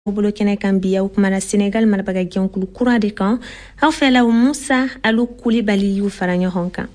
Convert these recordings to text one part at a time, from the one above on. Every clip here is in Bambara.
bolo kɛnɛ kan bi aw kumana Senegal marabaga jɛnkulu kura de kan aw fɛla Musa Alu Kulibali y'u fara ɲɔgɔn kan.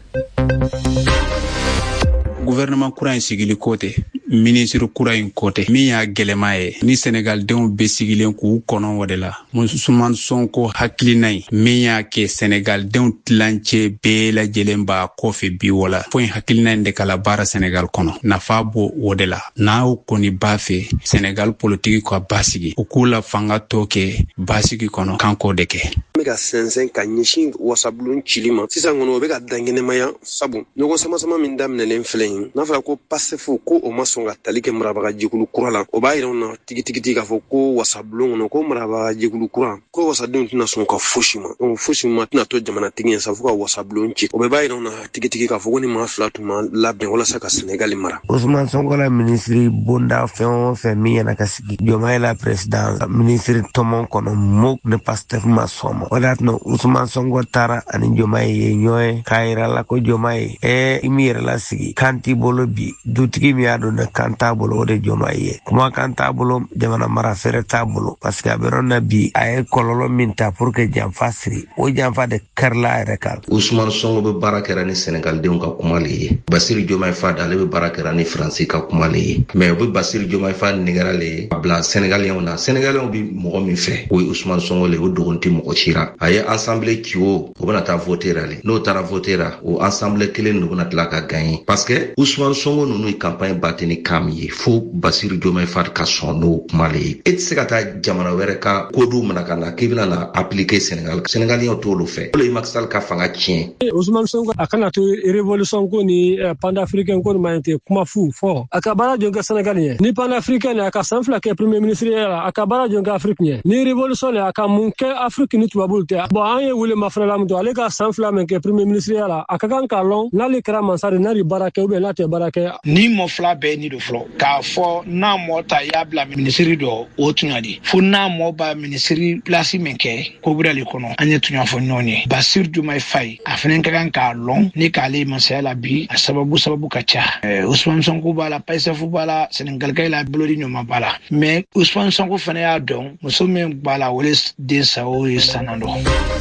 Gouvernement kura in sigili kote ministre kura in kote min y'a gɛlɛma ye ni Senegal denw bɛ sigilen k'u kɔnɔ o de la Ousmane Sonko hakilina in min y'a kɛ Senegal denw tilancɛ bɛɛ lajɛlen b'a kɔfɛ bi wala fo in hakilina in de kala baara Senegal kɔnɔ nafa bɔ o de la n'aw kɔni b'a fɛ Senegal politique ka basigi u k'u la fanga tɔ kɛ basigi kɔnɔ kan k'o de kɛ. Bɛ ka sɛnsɛn ka ɲɛsin wasabulon cili ma sisan kɔnɔ o bɛ ka dangenemaya sabu ɲɔgɔn sama min daminɛlen filɛ yen n'a fɔra ko PASTEF ko o ma sɔn ka tali kɛ marabaga jɛkulu kura la o b'a yira na tigitigi k'a fɔ ko wasabulon kɔnɔ ko marabaga jɛkulu kura ko wasadenw tɛna sɔn ka fosi ma donc fosi ma tɛna to jamanatigi ye sabu ka wasabulon ci o b'a yira na tigitigi k'a fɔ ko ni maa fila tun ma labɛn walasa ka Senegal mara. Ousmane Sonko la ministre bonda fɛn o fɛn min yana ka sigi Diomaye la président ministre tɔmɔ kɔnɔ mɔk ne PASTEF ma sɔn ma o de y'a Ousmane Sonko taara ani Diomaye ye ɲɔgɔn k'a yira la ko Diomaye i mi yɛrɛ la sigi kan t'i bolo bi dutigi min y'a dɔn ne kan t'a bolo o de Diomaye ye kuma kan t'a bolo jamana mara fɛrɛ t'a bolo parce que a bɛ yɔrɔ na bi a ye kɔlɔlɔ min ta pour que janfa siri o janfa de kɛrila a yɛrɛ kan. Ousmane Sonko bɛ baara kɛra ni Senegal denw ka kuma le ye Bassirou Diomaye Faye ale bɛ baara kɛra ni Faransi ka kuma le ye mais o bɛ Bassirou Diomaye Faye nɛgɛra le ye a bila Sénégalien na Sénégalien bi mɔgɔ min fɛ o ye Ousmane Sonko le o dogon tɛ mɔgɔ si ra a ye assemblée ci o bɛna taa voter la le n'o taara voter la o assemblée kelen de bɛna tila ka gagner parce que Ousmane Sonko ninnu ye campagne batte ni kam ye fo Bassirou Diomaye Faye ka sɔn n'o kuma le ye e tɛ se ka taa jamana wɛrɛ ka kodu mana ka na k'i bɛna na appliquer Sénégal Sénégalien t'olu fɛ o le ye Macky Sall ka fanga tiɲɛ. Ousmane Sonko a kana to révolution ko ni panafricain ko ma inte kuma fu fɔ a ka baara jɔ kɛ Sénégal ye ni panafricain a ka san fila kɛ premier ministre la a ka baara jɔ kɛ Afrique ye ni révolution a ka mun kɛ Afrique ni tubabu tɛ bon an ye wele mafana la muto ale ka san fila min kɛ premier ministre la a ka kan ka lɔn n'ale kɛra mansari n'a baara kɛ ou bien n'a tɛ baara kɛ ni mɔ fila bɛɛ ni do fɔlɔ k'a fɔ n'a mɔ ta y'a bila ministre dɔ o tun ya di fo n'a mɔ ba ministre place min kɛ ko bɛrɛ le kɔnɔ an ye tun y'a fɔ ɲɔgɔn ye Bassirou Diomaye Faye a fana ka kan k'a lɔn ni k'ale masaya la bi a sababu ka ca Ousmane Sonko b'a la PASTEF b'a la Sénégalkɛ la bolodi ɲuman b'a la mais Ousmane Sonko fana y'a dɔn muso min b'a la wele den sa o ye sanan dɔ.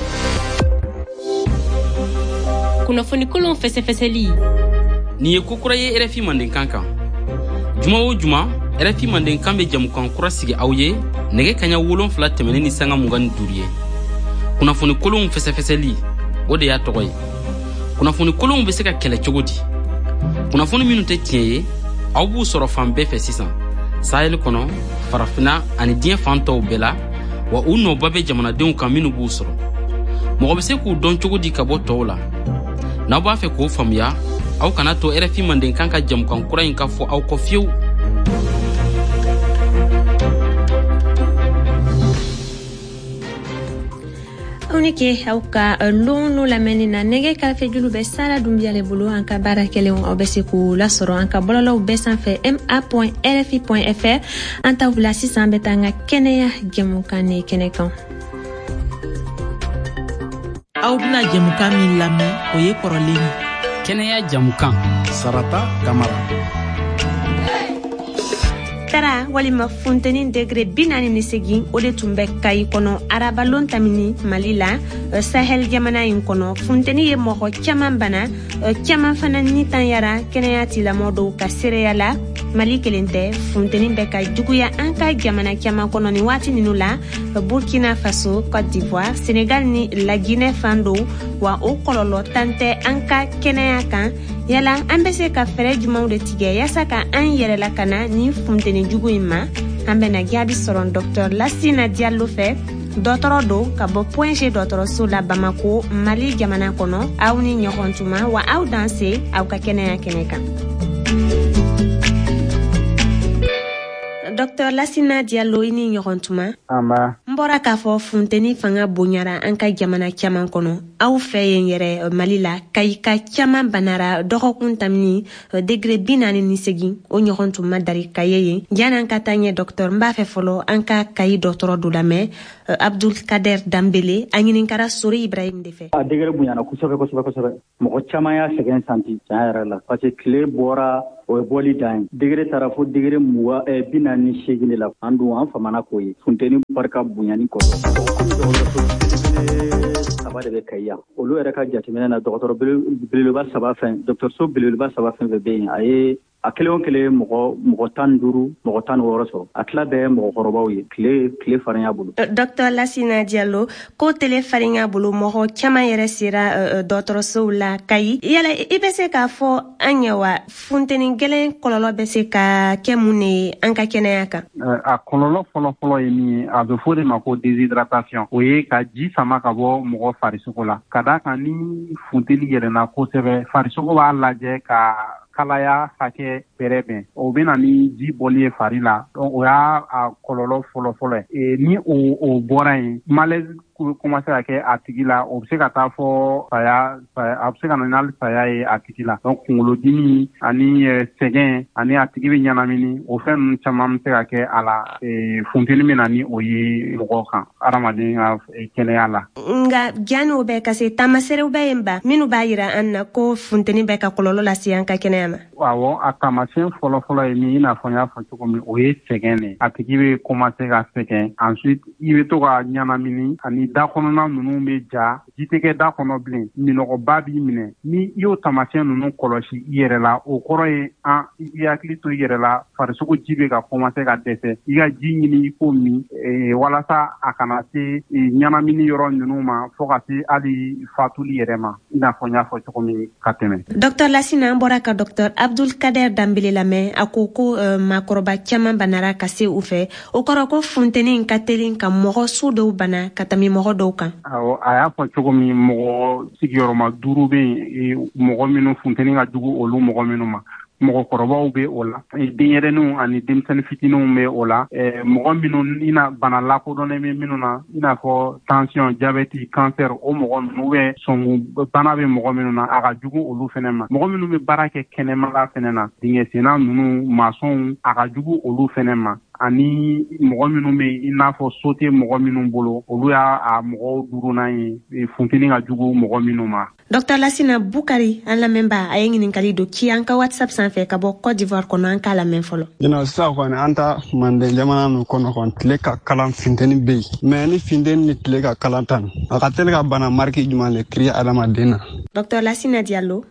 Kunnafoni kolon fɛsɛfɛsɛli ni ye kokura ye RFI Mandenkan kan juma o juma RFI Mandenkan bɛ jamukan kura sigi aw ye nɛgɛ kaɲa 7 tɛmɛnen ni sanga 25 ye kunnafoni kolon fɛsɛfɛsɛli o de y'a tɔgɔ ye kunnafoni kolon bɛ se ka kɛlɛ cogo di kunnafoni minnu tɛ tiɲɛ ye aw b'u sɔrɔ fan bɛɛ fɛ sisan Sahel kɔnɔ farafina ani diɲɛ fan tɔw bɛɛ la wa u nɔba bɛ jamanadenw kan minnu b'u sɔrɔ mɔgɔ bɛ se k'u dɔn cogo di ka bɔ tɔw la n'aw b'a fɛ k'o faamuya aw kana to RFI Mandenkan ka jamukan kura in ka fɔ aw kɔ fiyewu. aw ni ke aw ka lɔn lamɛnni na nɛgɛ kɛrɛfɛ julu bɛ Sara Dunbiyale bolo an ka baara kɛlenw aw bɛ se k'u lasɔrɔ an ka bɔlɔlɔw bɛɛ sanfɛ ma.rfi.fr an t'aw bila sisan an bɛ taa an ka kɛnɛya jamukan ni kɛnɛ kan. aw bɛna jamukan min lamɛn o ye kɔrɔlen ye kɛnɛya jamukan Sarata Kamara tara walima funteni degré 48 o de tun bɛ Kayi kɔnɔ arabalon tamini Mali la Sahel jamana in kɔnɔ funteni ye mɔgɔ caman bana caman fana ni tanyara kɛnɛya tilamɔgɔw dɔw ka seereya la Mali kelen tɛ funteni bɛ ka juguya an ka jamana caman kɔnɔ ni waati ninnu la Burkina Faso, Côte d'Ivoire, Sénégal ni La Guinée fan dɔw wa o kɔlɔlɔ tan tɛ an ka kɛnɛya kan yala an bɛ se ka fɛɛrɛ jumanw de tigɛ yaasa ka an yɛrɛ lakana ni funteni jugu in ma an bɛna jaabi sɔrɔ Dr Lassina Diallo fɛ dɔgɔtɔrɔ do ka bɔ Point G dɔgɔtɔrɔso la Bamako Mali jamana kɔnɔ aw ni ɲɔgɔn tuma wa aw danse aw ka kɛnɛya kɛnɛ kan. Dr Lassina Diallo i ni ɲɔgɔn tuma. Amba. Mbora k'a fɔ funteni fanga bonyara an ka jamana caman kɔnɔ aw fɛ yen yɛrɛ Mali la Kayi ka caman banara dɔgɔkun tamini degré 48 o ɲɔgɔn tun ma dari Kayi yen jan'an ka taa ɲɛ docteur n b'a fɛ fɔlɔ an ka Kayi dɔgɔtɔrɔ dɔ lamɛn Abdul Kader Dambele a ɲininkara Sori Ibrahim de fɛ. A degré bonyana kosɛbɛ mɔgɔ caman y'a sɛgɛn santi tiɲɛ yɛrɛ la parce que tile bɔra o ye bɔli dan ye degré taara fo degré 48 de la an dun an famana k'o ye funteni barika bonyani kɔrɔ saba de bɛ Kayi yan olu yɛrɛ ka jateminɛ na dɔgɔtɔrɔ belebeleba saba fɛn dɔgɔtɔrɔso belebeleba saba fɛn fɛn bɛ yen a ye a kelen o kelen mɔgɔ 15 mɔgɔ 16 sɔrɔ a tila bɛɛ mɔgɔkɔrɔbaw ye tile farinya bolo. Dr Lassina Diallo ko tile farinya bolo mɔgɔ caman yɛrɛ sera dɔgɔtɔrɔsow la Kayi yala i bɛ se k'a fɔ an ye wa funteni gɛlɛn kɔlɔlɔ bɛ se ka kɛ mun ne an ka kɛnɛya kan. A kɔlɔlɔ fɔlɔ ye min ye a bɛ fɔ de ma ko déshydratation o ye ka ji sama ka bɔ mɔgɔ farisogo la ka d'a kan ni funteni yɛlɛnna kosɛbɛ farisogo b'a lajɛ ka kalaya hakɛ bɛrɛbɛn o bɛ na ni ji bɔli ye fari la o y'a kɔlɔlɔ fɔlɔ ye ni o bɔra yen malaise commencé ka kɛ a tigi la o bɛ se ka taa fɔ saya a bɛ se ka na n'ali saya ye a tigi la donc kunkolodimi ani sɛgɛn ani a tigi bɛ ɲanamini o fɛn ninnu caman bɛ se ka kɛ a la funteni bɛ na ni o ye mɔgɔ kan adamaden ka kɛnɛya la. Nka janni o bɛ ka se taamaserew bɛ yen ba minnu b'a jira an na ko funteni bɛ ka kɔlɔlɔ lase an ka kɛnɛya ma. Awɔ a taamasiyɛn fɔlɔ ye min i n'a fɔ n y'a fɔ cogo min o ye sɛgɛn de a tigi bɛ commencé ka sɛgɛn ensuite i bɛ to ka ɲanamini ani da kɔnɔna ninnu bɛ ja ji tɛ kɛ da kɔnɔ bilen minɔgɔba b'i minɛ ni i y'o taamasiyɛn ninnu kɔlɔsi i yɛrɛ la o kɔrɔ ye i hakili to i yɛrɛ la farisogo ji bɛ ka commencé ka dɛsɛ i ka ji ɲini i k'o min walasa a kana se ɲanamini yɔrɔ ninnu ma fo ka se hali fatuli yɛrɛ ma i n'a fɔ n y'a fɔ cogo min ka tɛmɛ. Dr Lassina an bɔra ka Dr Abdul Kader Dambele lamɛn a ko maakɔrɔba caman banara ka se u fɛ o kɔrɔ ko funteni ka teli ka mɔgɔ su dɔw bana ka tɛmɛ mɔgɔ dɔw kan. Awɔ a y'a fɔ cogo min mɔgɔ sigiyɔrɔma 5 bɛ yen mɔgɔ minnu funteni ka jugu olu mɔgɔ minnu ma mɔgɔkɔrɔbaw bɛ o la denyɛrɛninw ani denmisɛnnin fitininw bɛ o la mɔgɔ minnu i na bana lakodɔnnen bɛ minnu na i n'a fɔ tension diabète cancer o mɔgɔ ninnu bɛ sɔngu bana bɛ mɔgɔ minnu na a ka jugu olu fɛnɛ ma mɔgɔ minnu bɛ baara kɛ kɛnɛmala fɛnɛ na dingɛ senna ninnu masɔnw a ka jugu olu fɛnɛ ma ani mɔgɔ minnu bɛ i n'a fɔ so tɛ mɔgɔ minnu bolo olu y'a mɔgɔw duurunan ye funteni ka jugu mɔgɔ minnu ma. Dr Lassina Bukari an lamɛnba a ye ɲininkali dɔ ci an ka WhatsApp sanfɛ ka bɔ Côte d'Ivoire kɔnɔ an k'a lamɛn fɔlɔ. Sisan kɔni an ta Manden jamana ninnu kɔnɔ kɔni tile ka kalan funteni bɛ yen mais ni funteni ni tile ka kalan tan a ka teli ka bana marque jumɛn le kiri adamaden na. Dr Lassina Diallo.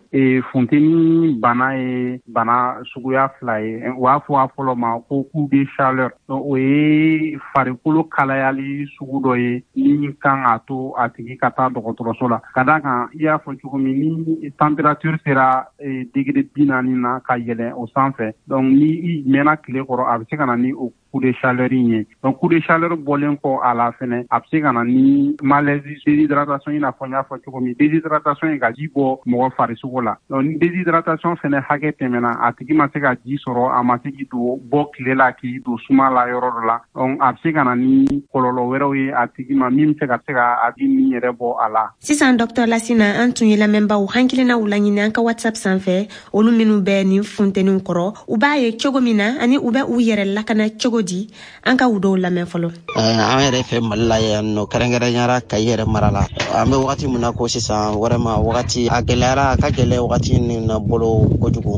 Funteni bana ye bana suguya 2 ye u b'a fɔ a fɔlɔ ma ko coup de chaleur o ye farikolo kalayali sugu dɔ ye min kan a to a tigi ka taa dɔgɔtɔrɔso la ka d'a kan i y'a fɔ cogo min ni température sera degré 40 na ka yɛlɛn o sanfɛ donc ni i mɛnna tile kɔrɔ a bɛ se ka na ni o coup de chaleur ye donc coup de chaleur bɔlen kɔ a la fɛnɛ a bɛ se ka na ni malaise déshydratation i n'a fɔ n y'a fɔ cogo min déshydratation ye ka ji bɔ mɔgɔ farisogo la donc ni déshydratation fɛnɛ hakɛ tɛmɛna a tigi ma se ka ji sɔrɔ a ma se k'i bɔ tile la k'i don suma la yɔrɔ dɔ la donc a bɛ se ka na ni kɔlɔlɔ wɛrɛw ye a tigi ma min bɛ se ka a tigi ni yɛrɛ bɔ a la. Sisan Dr Lassina an tun ye lamɛnbaw hakilinaw laɲini an ka WhatsApp sanfɛ olu minnu bɛ nin funteniw kɔrɔ u b'a ye cogo min na ani u bɛ u yɛrɛ lakana cogo di an ka u dɔw lamɛn fɔlɔ. An yɛrɛ fɛ Mali la yan nɔ kɛrɛnkɛrɛnyara Kayi yɛrɛ mara la an bɛ wagati min na ko sisan vraiment wagati a gɛlɛyara a ka gɛlɛn wagati min na bolo kojugu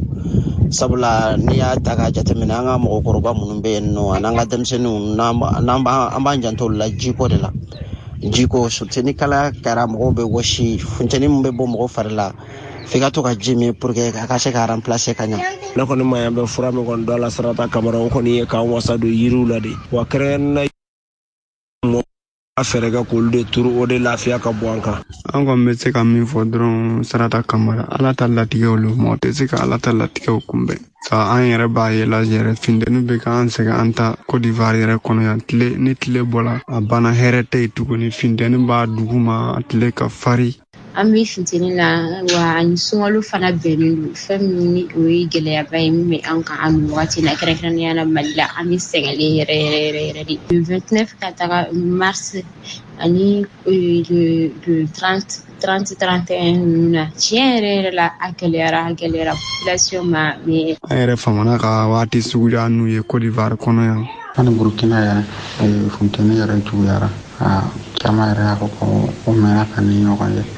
sabula n'i y'a ta k'a jateminɛ an ka mɔgɔkɔrɔba minnu bɛ yen nɔ an'an ka denmisɛnninw an b'an janto la jiko de la jiko surtout ni kalaya kɛra mɔgɔw bɛ wɔsi funteni min bɛ bɔ mɔgɔ fari la f'i ka to ka ji min pour que a ka se ka remplacer ka ɲa. Ne kɔni ma yan bɛ fura min kɔni dɔ la sarata kamara o kɔni ye k'an wasa don yiriw la de wa kɛrɛnkɛrɛnnenya a fɛɛrɛ kɛ k'olu de turu o de lafiya ka bɔ an kan. An kɔni bɛ se ka min fɔ dɔrɔn sarata kamara ala ta latigɛw lo mɔgɔ tɛ se ka ala ta latigɛw kunbɛn ka an yɛrɛ b'a ye la yɛrɛ funteni bɛ ka an sɛgɛn an ta Côte d'Ivoire yɛrɛ kɔnɔ yan ni tile bɔla a bana hɛrɛ tɛ yen tuguni funteni b'a dugu ma a tile ka fari. an bɛ funteni la wa ani sunkalo fana bɛnnen don fɛn min o ye gɛlɛyaba ye min bɛ an kan an bɛ wagati na kɛrɛnkɛrɛnnenya la Mali la an bɛ sɛgɛnlen yɛrɛ de le 29 ka taga mars ani le 30-31 ninnu na tiɲɛ yɛrɛ la a gɛlɛyara population ma mais an yɛrɛ famana ka waati suguya n'u ye Côte d'Ivoire kɔnɔ yan ani Burkina yɛrɛ funteni yɛrɛ juguyara caman yɛrɛ y'a fɔ ko o mɛnna ka ni ɲɔgɔn ye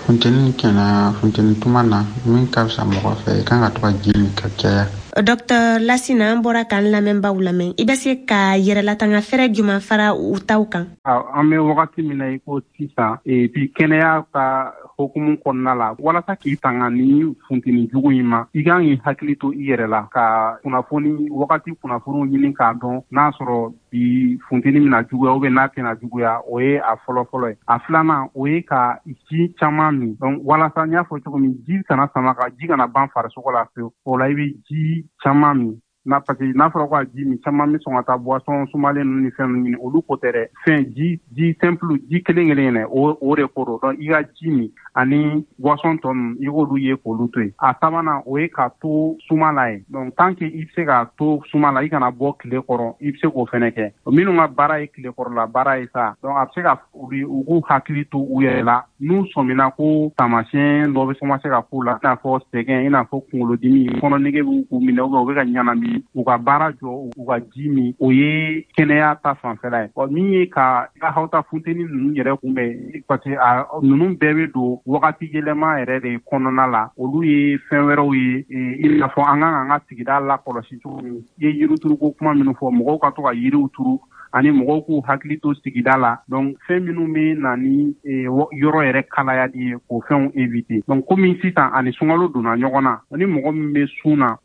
funteni tuma na min ka fisa mɔgɔ fɛ i kan ka to ka ji min ka caya. Dr. Lassina an bɔra k'an lamɛnbaaw lamɛn i bɛ se ka yɛrɛlatanga fɛrɛ juman fara u taw kan. An bɛ wagati min na i ko sisan bi kɛnɛya ka hokumu kɔnɔna la walasa k'i tanga ni funteni jugu in ma i kan k'i hakili to i yɛrɛ la ka kunnafoniw ɲini k'a dɔn n'a sɔrɔ bi funteni mina juguya ou bien n'a tɛna juguya o ye a fɔlɔ ye a filanan o ye ka ji caman min donc walasa n y'a fɔ cogo min ji kana sama ka ji kana ban farisogo la fewu o la i bɛ ji caman min parce que n'a fɔra ko a ji min caman bɛ sɔn ka taa boisson sumalen ninnu ni fɛn ninnu ɲini olu ko tɛ dɛ fɛn ji simple ji kelen yɛrɛ o de ko don donc i ka ji min ani boisson tɔ ninnu i k'olu ye k'olu to yen a sabanan o ye ka to suma la ye donc tant que i bɛ se ka to suma la i kana bɔ tile kɔrɔ i bɛ se k'o fɛnɛ kɛ minnu ka baara ye tile kɔrɔla baara ye sa donc a bɛ se ka u k'u hakili to u yɛrɛ la n'u sɔmina ko taamasiyɛn dɔ bɛ commencer ka k'u la i n'a fɔ sɛgɛn i n'a fɔ kunkolodimi kɔnɔnege b'u minɛ u bɛ ka ɲanami u ka baara jɔ u ka ji min o ye kɛnɛya ta fanfɛla ye min ye ka hawta funteni ninnu yɛrɛ kunbɛn parce que ninnu bɛɛ bɛ don wagati yɛlɛma yɛrɛ de kɔnɔna la olu ye fɛn wɛrɛw ye i n'a fɔ an kan ka sigida lakɔlɔsi cogo min i ye yirituruko kuma minnu fɔ mɔgɔw ka to ka yiriw turu ani mɔgɔw k'u hakili to sigida la donc fɛn minnu bɛ na ni yɔrɔ yɛrɛ kalayali ye k'o fɛnw éviter donc komi sisan ani sunkalo donna ɲɔgɔn na ni mɔgɔ min bɛ sun na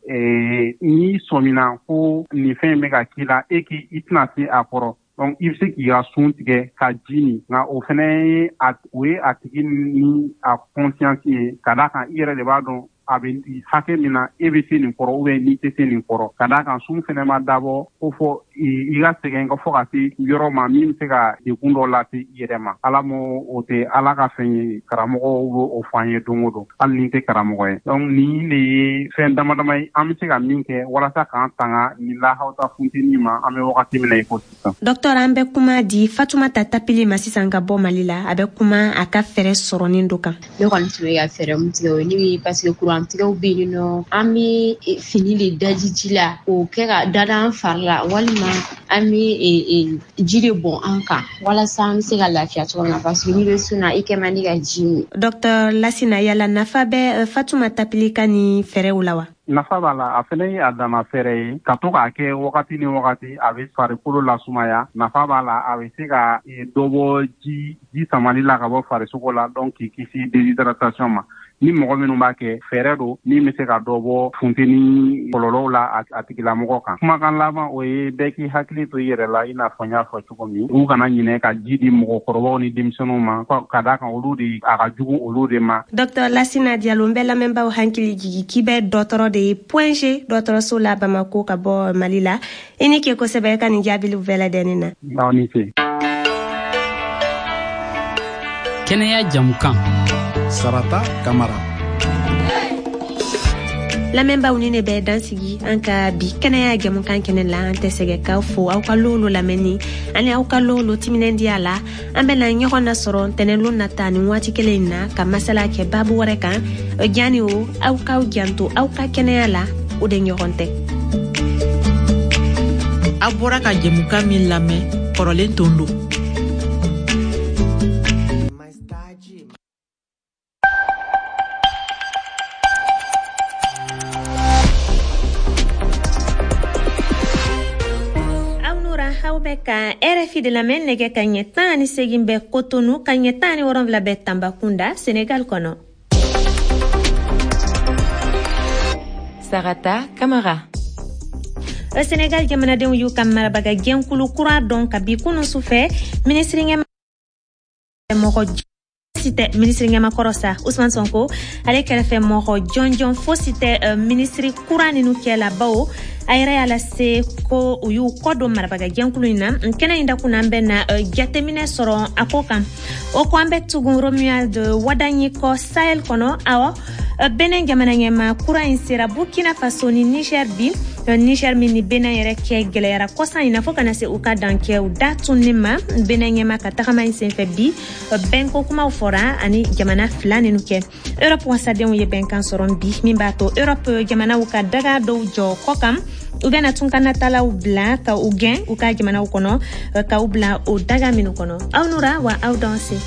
n'i sɔmina ko nin fɛn bɛ ka k'i la i tɛna se a kɔrɔ donc i bɛ se k'i ka sun tigɛ ka ji min nka o fana ye a tigi ni a conscience ye ka d'a kan i yɛrɛ de b'a dɔn a bɛ hakɛ min na e bɛ se nin kɔrɔ ou bien n'i tɛ se nin kɔrɔ ka d'a kan sun fana ma dabɔ ko fɔ i ka sɛgɛn ka fɔ ka se yɔrɔ ma min bɛ se ka degun dɔ lase i yɛrɛ ma ala o tɛ ala ka fɛn ye karamɔgɔw b'o fɔ an ye don o don hali ni tɛ karamɔgɔ ye donc nin de ye fɛn dama dama ye an bɛ se ka min kɛ walasa k'an tanga nin lahawta funteni ma an bɛ wagati min na i ko sisan. Docteur an bɛ kuma di Fatumata Tapili ma sisan ka bɔ Mali la a bɛ kuma a ka fɛɛrɛ sɔrɔnin dɔ kan. Ne kɔni tun bɛ ka fɛɛrɛ mun tigɛ o ye parce que kurantigɛw bɛ yen nɔ an bɛ fini de daji ji la k'o kɛ ka dada an fari la walima an bɛ ji de bɔn an kan walasa an bɛ se ka lafiya cogo min na parce que n'i bɛ sun na i kɛ man di ka ji min. Docteur Lassina yala nafa bɛ Fatumata Tapili ka ni fɛɛrɛw la wa? Nafa b'a la a fana ye a dama fɛɛrɛ ye ka to k'a kɛ wagati ni wagati a bɛ farikolo lasumaya nafa b'a la a bɛ se ka dɔ bɔ ji samali la ka bɔ farisogo la donc k'i kisi déshydratation ma ni mɔgɔ minnu b'a kɛ fɛɛrɛ don min bɛ se ka dɔ bɔ funteni kɔlɔlɔw la a tigilamɔgɔ kan kumakan laban o ye bɛɛ k'i hakili to i yɛrɛ la i n'a fɔ n y'a fɔ cogo min u kana ɲinɛ ka ji di mɔgɔkɔrɔbaw ni denmisɛnninw ma ka d'a kan olu de a ka jugu olu de ma. Docteur Lassina Diallo n bɛ lamɛnbaaw hakili jigi k'i bɛ dɔgɔtɔrɔ de ye Point G dɔgɔtɔrɔso la Bamako ka bɔ Mali la i ni ke kosɛbɛ ka nin jaabili bɛɛ lajɛlen na. Aw ni ce. Kɛnɛya jamukan Sarata Kamara. Lamɛnbaaw ni ne bɛ dansigi an ka bi kɛnɛya jamukan kɛnɛ la an tɛ sɛgɛ k'aw fo aw ka lolo lamɛnni ani aw ka lolo timinandiya la an bɛna ɲɔgɔn nasɔrɔ ntɛnɛnlon nata nin waati kelen in na ka masala kɛ baabu wɛrɛ kan jani o aw k'aw janto aw ka kɛnɛya la o de ɲɔgɔn tɛ. A bɔra ka jamukan min lamɛn kɔrɔlen tondo. Ka RFI de lamɛn nɛgɛ ka ɲɛ 18 bɛ Cotonou ka ɲɛ 17 bɛ Tambacounda Sénégal kɔnɔ. Sarata Kamara. Sénégal jamanadenw y'u ka marabaga gɛnkulu kura dɔn ka bi kunun su fɛ ministre ɲɛmɔgɔ fosite ministre ngema korosa Ousmane Sonko ale kɛrɛfɛ mɔgɔ jɔnjɔn fosite ministre kurani nu kɛla bawo ayra ala se ko uyu kodo marabaga jankulu ina nkena inda kuna mbena jatemine soro akoka o ko ambe tugun Romuald de wadanyi ko Sahel kono awo benen jamana ngema kura insira Burkina Faso ni Niger bi Niger mini bena yere ke gelera kosa ina foka na se uka danke u datunima benen ngema katakama insenfe bi benko kuma ufora ani jamana flani nuke Europe wasade uye benkan soron bi mimbato Europe jamana uka daga do jo kokam ugana tunkana tala ubla ka ugen uka jamana ukono ka ubla o daga minu kono aunura wa au danse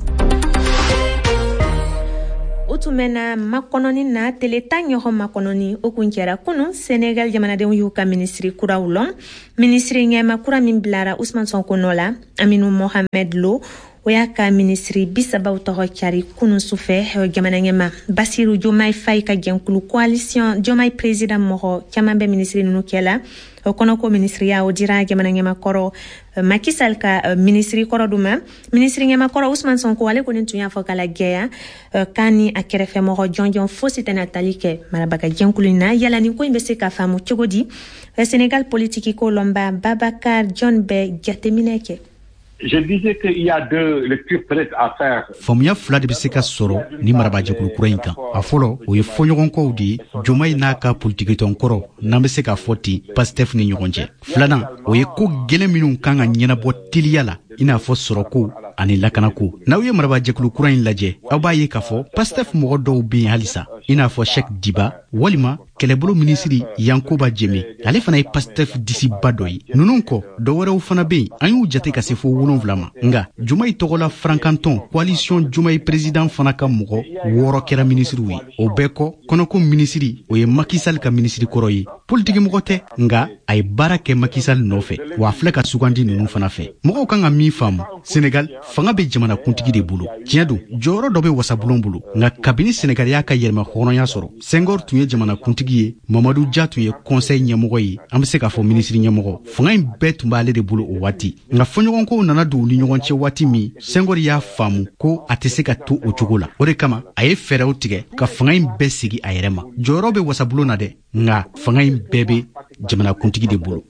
utumena makononi na teletanyo ho makononi okunkera kunu Senegal jamana de yuka ministri kura ulon ministri ngema kura mimblara Ousmane Sonko nola Aminou Mohamed Lo oyaka ministri bisaba utoho kyari kunu sufe jamana ngema Bassirou Diomaye Faye ka genkulu coalition Diomaye president moho kamambe ministri nukela kono ko ministri ya odira jamana ngema koro Macky Sall ka ministri koro duma ministri ngema koro Ousmane Sonko wale ko nintunya fokala geya kani akerefe moho jonjon fosite natalike marabaga jenkulina yala ni ko imbese ka famu chogodi Sénégal politique ko lomba Babacar John Be Gatemineke. Je disais qu'il y a deux lectures peut-être à faire. Famuya fula de biseka soro ni marabaje kura inka. Afolo o ye fonyogon ko di Diomaye naka politique ton koro na biseka foti Pastef ni nyogonje. Flana o ye ko gele minun kanga nyena bo tiliyala ina fo soro ko ani lakana ko. Na uye marabaje kura in laje abaye ka fo Pastef mo do bi halisa ina fo Cheikh Diba walima kelebolo ministri Yankuba Jeme ale fana Pastef disi badoyi nunun ko do wara fana be anyu jate ka se fo wolonvlama nga Diomaye togola francanton coalition Diomaye president fana ka mogo woro kera ministri wi o beko kono ko ministri o ye Macky Sall ka ministri koroyi politique mogo te nga ay barake Macky Sall nofe wa fleka sugandi nunun fana fe mogo kanga mi fam Senegal fanga be jamana kuntigi de bulu tiadu joro dobe wasabulon bulu nga kabini Senegal ya ka yerma hono ya soro Senghor tunye jamana kuntigi Mamadou Dia tun ye conseil ɲɛmɔgɔ ye an bɛ se k'a fɔ ministre ɲɛmɔgɔ fanga in bɛɛ tun b'ale de bolo o waati nka fɔɲɔgɔnko nana don ni ɲɔgɔn cɛ waati min Senghor y'a faamu ko a tɛ se ka to o cogo la o de kama a ye fɛɛrɛw tigɛ ka fanga in bɛɛ sigi a yɛrɛ ma jɔyɔrɔ bɛ wasabulon na dɛ nka fanga in bɛɛ bɛ jamanakuntigi de bolo.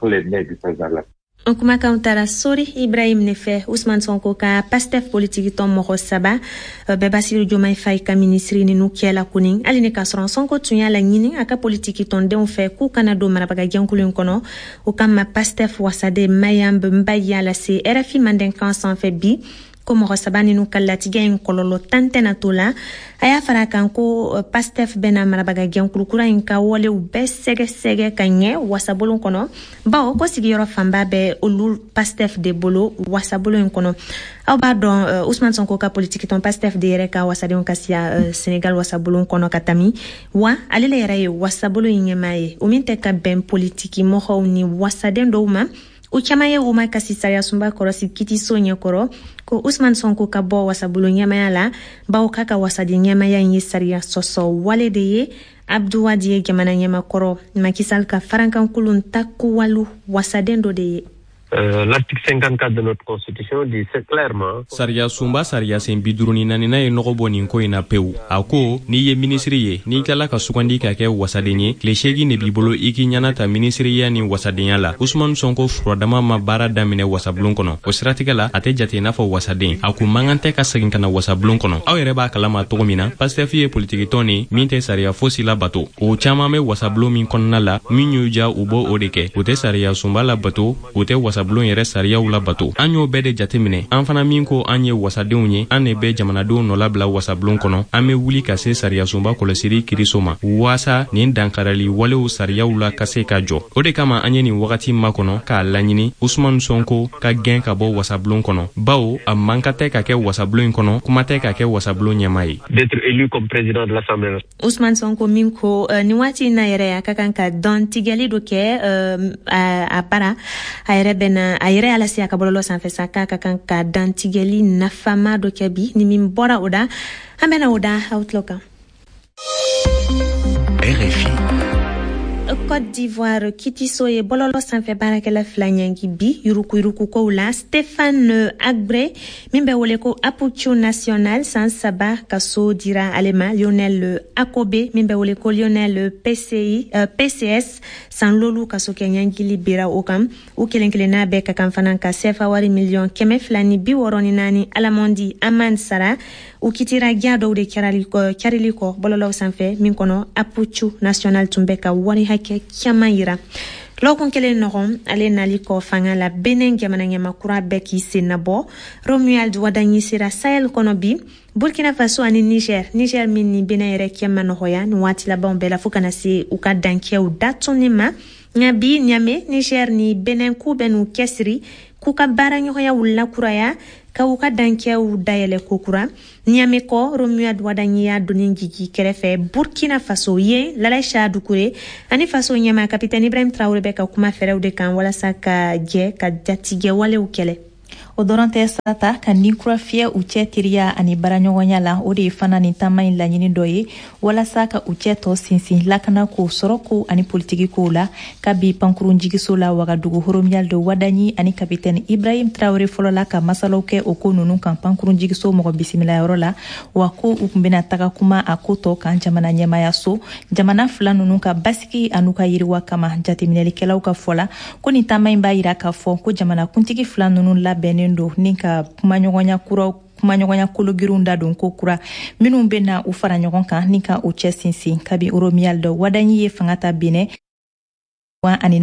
Kuma kauntara sori Ibrahim Nefe Ousmane Sonko ka Pastef politique ton moho saba be Bassirou Diomaye Faye ka ministri ni nukiela kuning aline ka soron Sonko tunya la nyini aka politique ton de on fait ku kana do marabaga jankulun kono o kama Pastef wasade mayambe mbaya la se RFI manden kan san fait bi como Rosabani nu kalatiga in kololo tantena tola aya fara kan ko Pastef bena marabaga jankulukura in ka wole u be sege kanye wasabolon kono ba o ko sigiro famba be olu Pastef de bolo wasabolon kono aw ba don Ousmane Sonko ka politique ton Pastef de yere ka wasadon kasia Senegal wasabolon kono katami wa alele yere wasabolon nyemaye o minte ka ben politique mo ni wasaden do ma uchamaye uma kasisaya sumba korosi kiti sonye koro ko Ousmane Sonko ka bo wasabulo nyamaya la ba kaka wasadi nyamaya nyisaria soso wale de Abdou Wadi jamana nyama koro Macky Sall ka farankan kulun takku walu wasadendo de L'article 54 de notre constitution dit c'est clairement Saria Sumba Saria sen biduruni nanina e nogobo ni ko ina peu ako ni ye ministre ye ni kala ka sugandi ka ke wasadenye le shegi ne bibolo iki nyana ta ministre ya ni wasadenya la Ousmane Sonko frodama ma bara damine wasablon kono o strategala ate jate na fo wasaden aku mangante ka sagin kana wasablon kono aw yere ba kala ma to mina Pastef ye politique toni minte Saria fosi la bato o chama me wasablon min konna la minyu ja ubo odeke o te Saria Sumba la bato o te wasablon yere Saria ula bato anyo bede jatemine an fana min ko anye wasadenw ye an ne be jamanadenw no labla wasablon kono an me wuli ka se Saria Sumba kolosiri kirisoma wasa nin dankarali walew Saria ula kase ka jɔ o de kama anye ni wakati ma kono ka laɲini Ousmane Sonko ka gɛn ka bɔ wasablon kono bawo a mankate ka kɛ wasablon kono kuma tɛ ka kɛ wasablon ɲɛma ye d'être élu comme président de l'Assemblée. Ousmane Sonko min ko ni waati na yɛrɛ a ka kan ka dɔn tigɛli dɔ kɛ a para a yɛrɛ bɛna a yɛrɛ ala se a ka bɔlɔlɔ sanfɛ sa k'a ka kan ka dan tigɛli nafama dɔ kɛ bi ni min bɔra o da an bɛna o da outlook kan. RFI Côte d'Ivoire kitiso ye bololo sanfɛ baarakɛla fila ɲɛngi bi yuruku kow la Stéphane Agbre min bɛ wele ko Apuchu National san 3 ka so dira ale ma. Lionel Akobe min bɛ wele ko Lionel PCS san lolu ka so kɛ ɲɛngili bira o kan. U kelenkelenna bɛɛ ka kan fana ka sefa wari million 264 Alamondi Aman Sara u kitira gya dɔw de kɛrili kɔ bololaw sanfɛ min kɔnɔ Apuchu National tun bɛ ka wari hakɛ caman yira. Lɔkun kelen nɔgɔn ale nali kɔ fanga la Benin jamana ɲamakura bɛɛ k'i sen nabɔ. Romuald Wadanyi sera Sahel kɔnɔ bi. Burkina Faso ani Niger min ni Benin yɛrɛ kɛ ma nɔgɔya ni waati labanw bɛɛ la fo kana se u ka dankɛw datuni ma. Nka bi Niamey Niger ni Benin k'u bɛ n'u cɛsiri k'u ka baara ɲɔgɔnya wulila kuraya ka u ka dankɛw dayɛlɛ kokura. Niamey kɔ Romuald Wadanyi y'a donni jigi kɛrɛfɛ Burkina Faso ye Lalaisha Dukure ani Faso ɲɛma kapitɛni Ibrahim Traoré bɛ ka kuma fɛrɛw de kan walasa ka jɛ ka jatigɛ walew kɛlɛ. O dɔrɔn tɛ sata ka nin kura fiyɛ u cɛ teriya ani baraɲɔgɔnya la o de ye fana nin taama in laɲini dɔ ye walasa ka u cɛ tɔ sinsin lakana ko sɔrɔ ko ani politiki kow la ka bi pankurun jigiso la Wagadugu Romuald Wadanyi ani kapitɛni Ibrahim Traoré fɔlɔ la ka masalaw kɛ o ko nunu kan pankurun jigiso mɔgɔ bisimilayɔrɔ la wa ko u kun bena taga kuma a ko tɔ kan jamana ɲɛmaya so jamana fila nunu ka basigi an'u ka yiriwa kama jateminɛlikɛlaw ka fɔ la ko nin taama in b'a yira k'a fɔ ko jamana kuntigi fila nunu labɛnnen do ni ka kumaɲɔgɔnya kologirinw da don ko kura minnu bena u fara ɲɔgɔn kan ni ka u cɛ sinsin kabi Romuald Wadanyi ye fanga ta Benin wa ani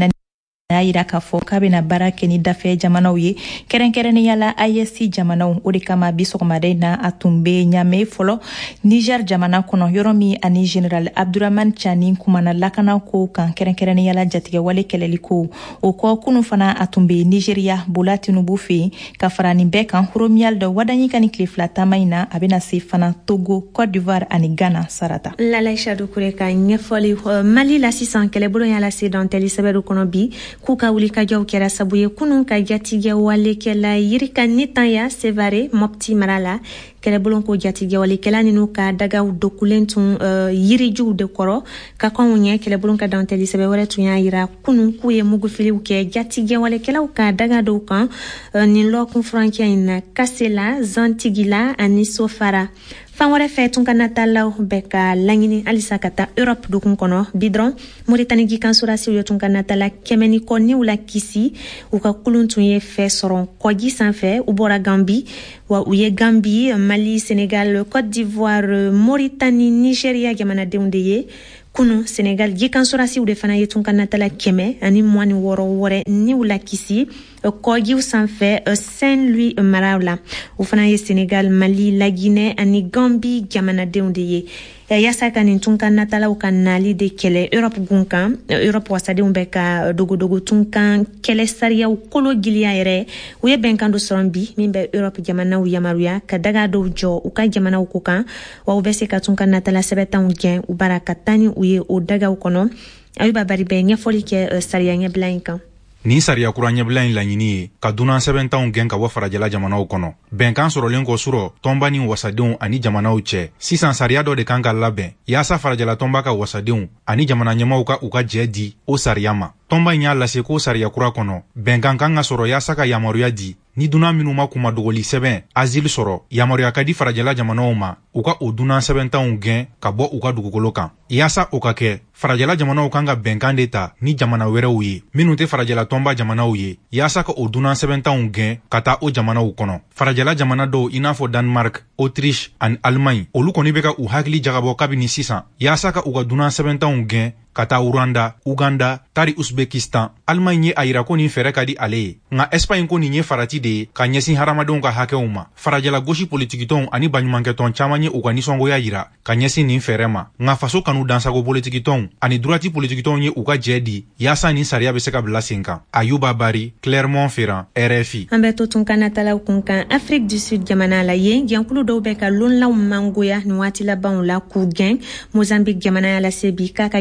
a yira k'a fɔ k'a bena baara kɛ ni dafɛ jamanaw ye kɛrɛnkɛrɛnnenya la IEC jamanaw o de kama bi sɔgɔmada na a tun be Niamey fɔlɔ Niger jamana kɔnɔ yɔrɔ min ani General Abdurrahman Chani kumana lakana ko kan kɛrɛnkɛrɛnnenya la jatigɛwale kɛlɛli ko o kɔ kunu fana a tun be Nigeria Bola Tinubu fɛ ka fara nin bɛɛ kan Romuald Wadanyi ka ni tile fila taama in na a bena se fana Togo, Côte d'Ivoire ani Ghana sarata. Lalaisha Dukure ka ɲɛfɔli Mali la sisan kɛlɛbolo y'a lase dɔntɛli sɛbɛru kɔnɔ bi k'u ka wuli ka jɔw kɛra sabu ye kunun ka jatigɛ walekɛla Yirika Nitanya Sevare Mopti mara la kɛlɛbolon ko jatigɛ walekɛla ninu ka dagaw dokulen tun yirijuw de kɔrɔ ka kɔnw ɲɛ kɛlɛbolon ka dantɛli sɛbɛ wɛrɛ tun y'a yira kunun k'u ye mugufiliw kɛ jatigɛ walekɛlaw ka daga dɔw kan nin lɔkun furankɛ in na Kasela, Zantigila ani Sofara. Fan wɛrɛ fɛ tun ka natalaw bɛ ka laɲini halisa ka taa Europe dukun kɔnɔ bi dɔrɔn Moritani gikansorasiw ye tun ka natala 100 kɔ niw la kisi u ka kulun tun ye fɛ sɔrɔ kɔji sanfɛ u bɔra Gambi wa u ye Gambi, Mali, Sénégal, Côte d'Ivoire, Mauritanie, Nigeria jamanadenw de ye kunu Sénégal gikansorasiw de fana ye tun ka natala 100 ani 26 wɛrɛ niw la kisi kɔjiw sanfɛ Saint-Louis maraw la u fana ye Sénégal, Mali, la Guinée ani Gambie jamanadenw de ye yasa ka nin tun ka natalaw ka nali de kɛlɛ Europe gun kan Europe wasadenw bɛ ka dogodogo tun kan kɛlɛ sariyaw kolo giliya yɛrɛ u ye bɛnkan do sɔrɔ bi min bɛ Europe jamanaw yamaruya ka daga dɔw jɔ u ka jamanaw ko kan wa u bɛ se ka tun ka natala sɛbɛtanw gɛn u bara ka taa ni u ye o dagaw kɔnɔ Ayuba Bari bɛ ɲɛfɔli kɛ sariya ɲɛbila in kan. Nin sariya kura ɲɛbila in laɲini ye ka dunan sɛbɛntanw gɛn ka bɔ farajɛla jamanaw kɔnɔ bɛnkan sɔrɔlen kɔ surɔ tɔnba ni wasadenw ani jamanaw cɛ sisan sariya dɔ de kan ka labɛn yaasa farajɛla tɔnba ka wasadenw ani jamana ɲɛmaw ka u ka jɛ di o sariya ma tɔnba in y'a lase ko sariya kura kɔnɔ bɛnkan kan ka sɔrɔ yaasa ka yamaruya di ni dunan minnu ma kuma dogoli sɛbɛn azili sɔrɔ yamaruya ka di farajɛla jamanaw ma u ka o dunan sɛbɛntanw gɛn ka bɔ u ka dugukolo kan yaasa o ka kɛ farajɛla jamanaw kan ka bɛnkan de ta ni jamana wɛrɛw ye minnu tɛ farajɛla tɔnba jamanaw ye yaasa ka o dunan sɛbɛntanw gɛn ka taa o jamanaw kɔnɔ farajɛla jamana dɔw i n'a fɔ Danemark, Autriche ani Allemagne olu kɔni bɛ ka u hakili jagabɔ kabini sisan yaasa ka u ka dunan sɛbɛntanw gɛn ka taa Rwanda, Uganda, tari Uzbekistan. Allemagne ye a yira ko nin fɛrɛ ka di ale ye nka Espagne ko nin ye farati de ye ka ɲɛsin hadamadenw ka hakɛw ma farajɛla gosi politikitɔnw ani baɲumankɛtɔn caman ye u ka nisɔngoya yira ka ɲɛsin nin fɛrɛ ma nka faso kanu dansago politikitɔnw ani durati politikitɔnw ye u ka jɛ di yaasa nin sariya bɛ se ka bila sen kan. Ayuba Bari, Clermont-Ferrand, RFI. An bɛ to tun ka natalaw kun kan Afrique du Sud jamana la yen gɛnkulu dɔw bɛ ka lonlaw mangoya nin waati labanw la k'u gɛn Mozambique jamana y'a lase bi k'a ka jamana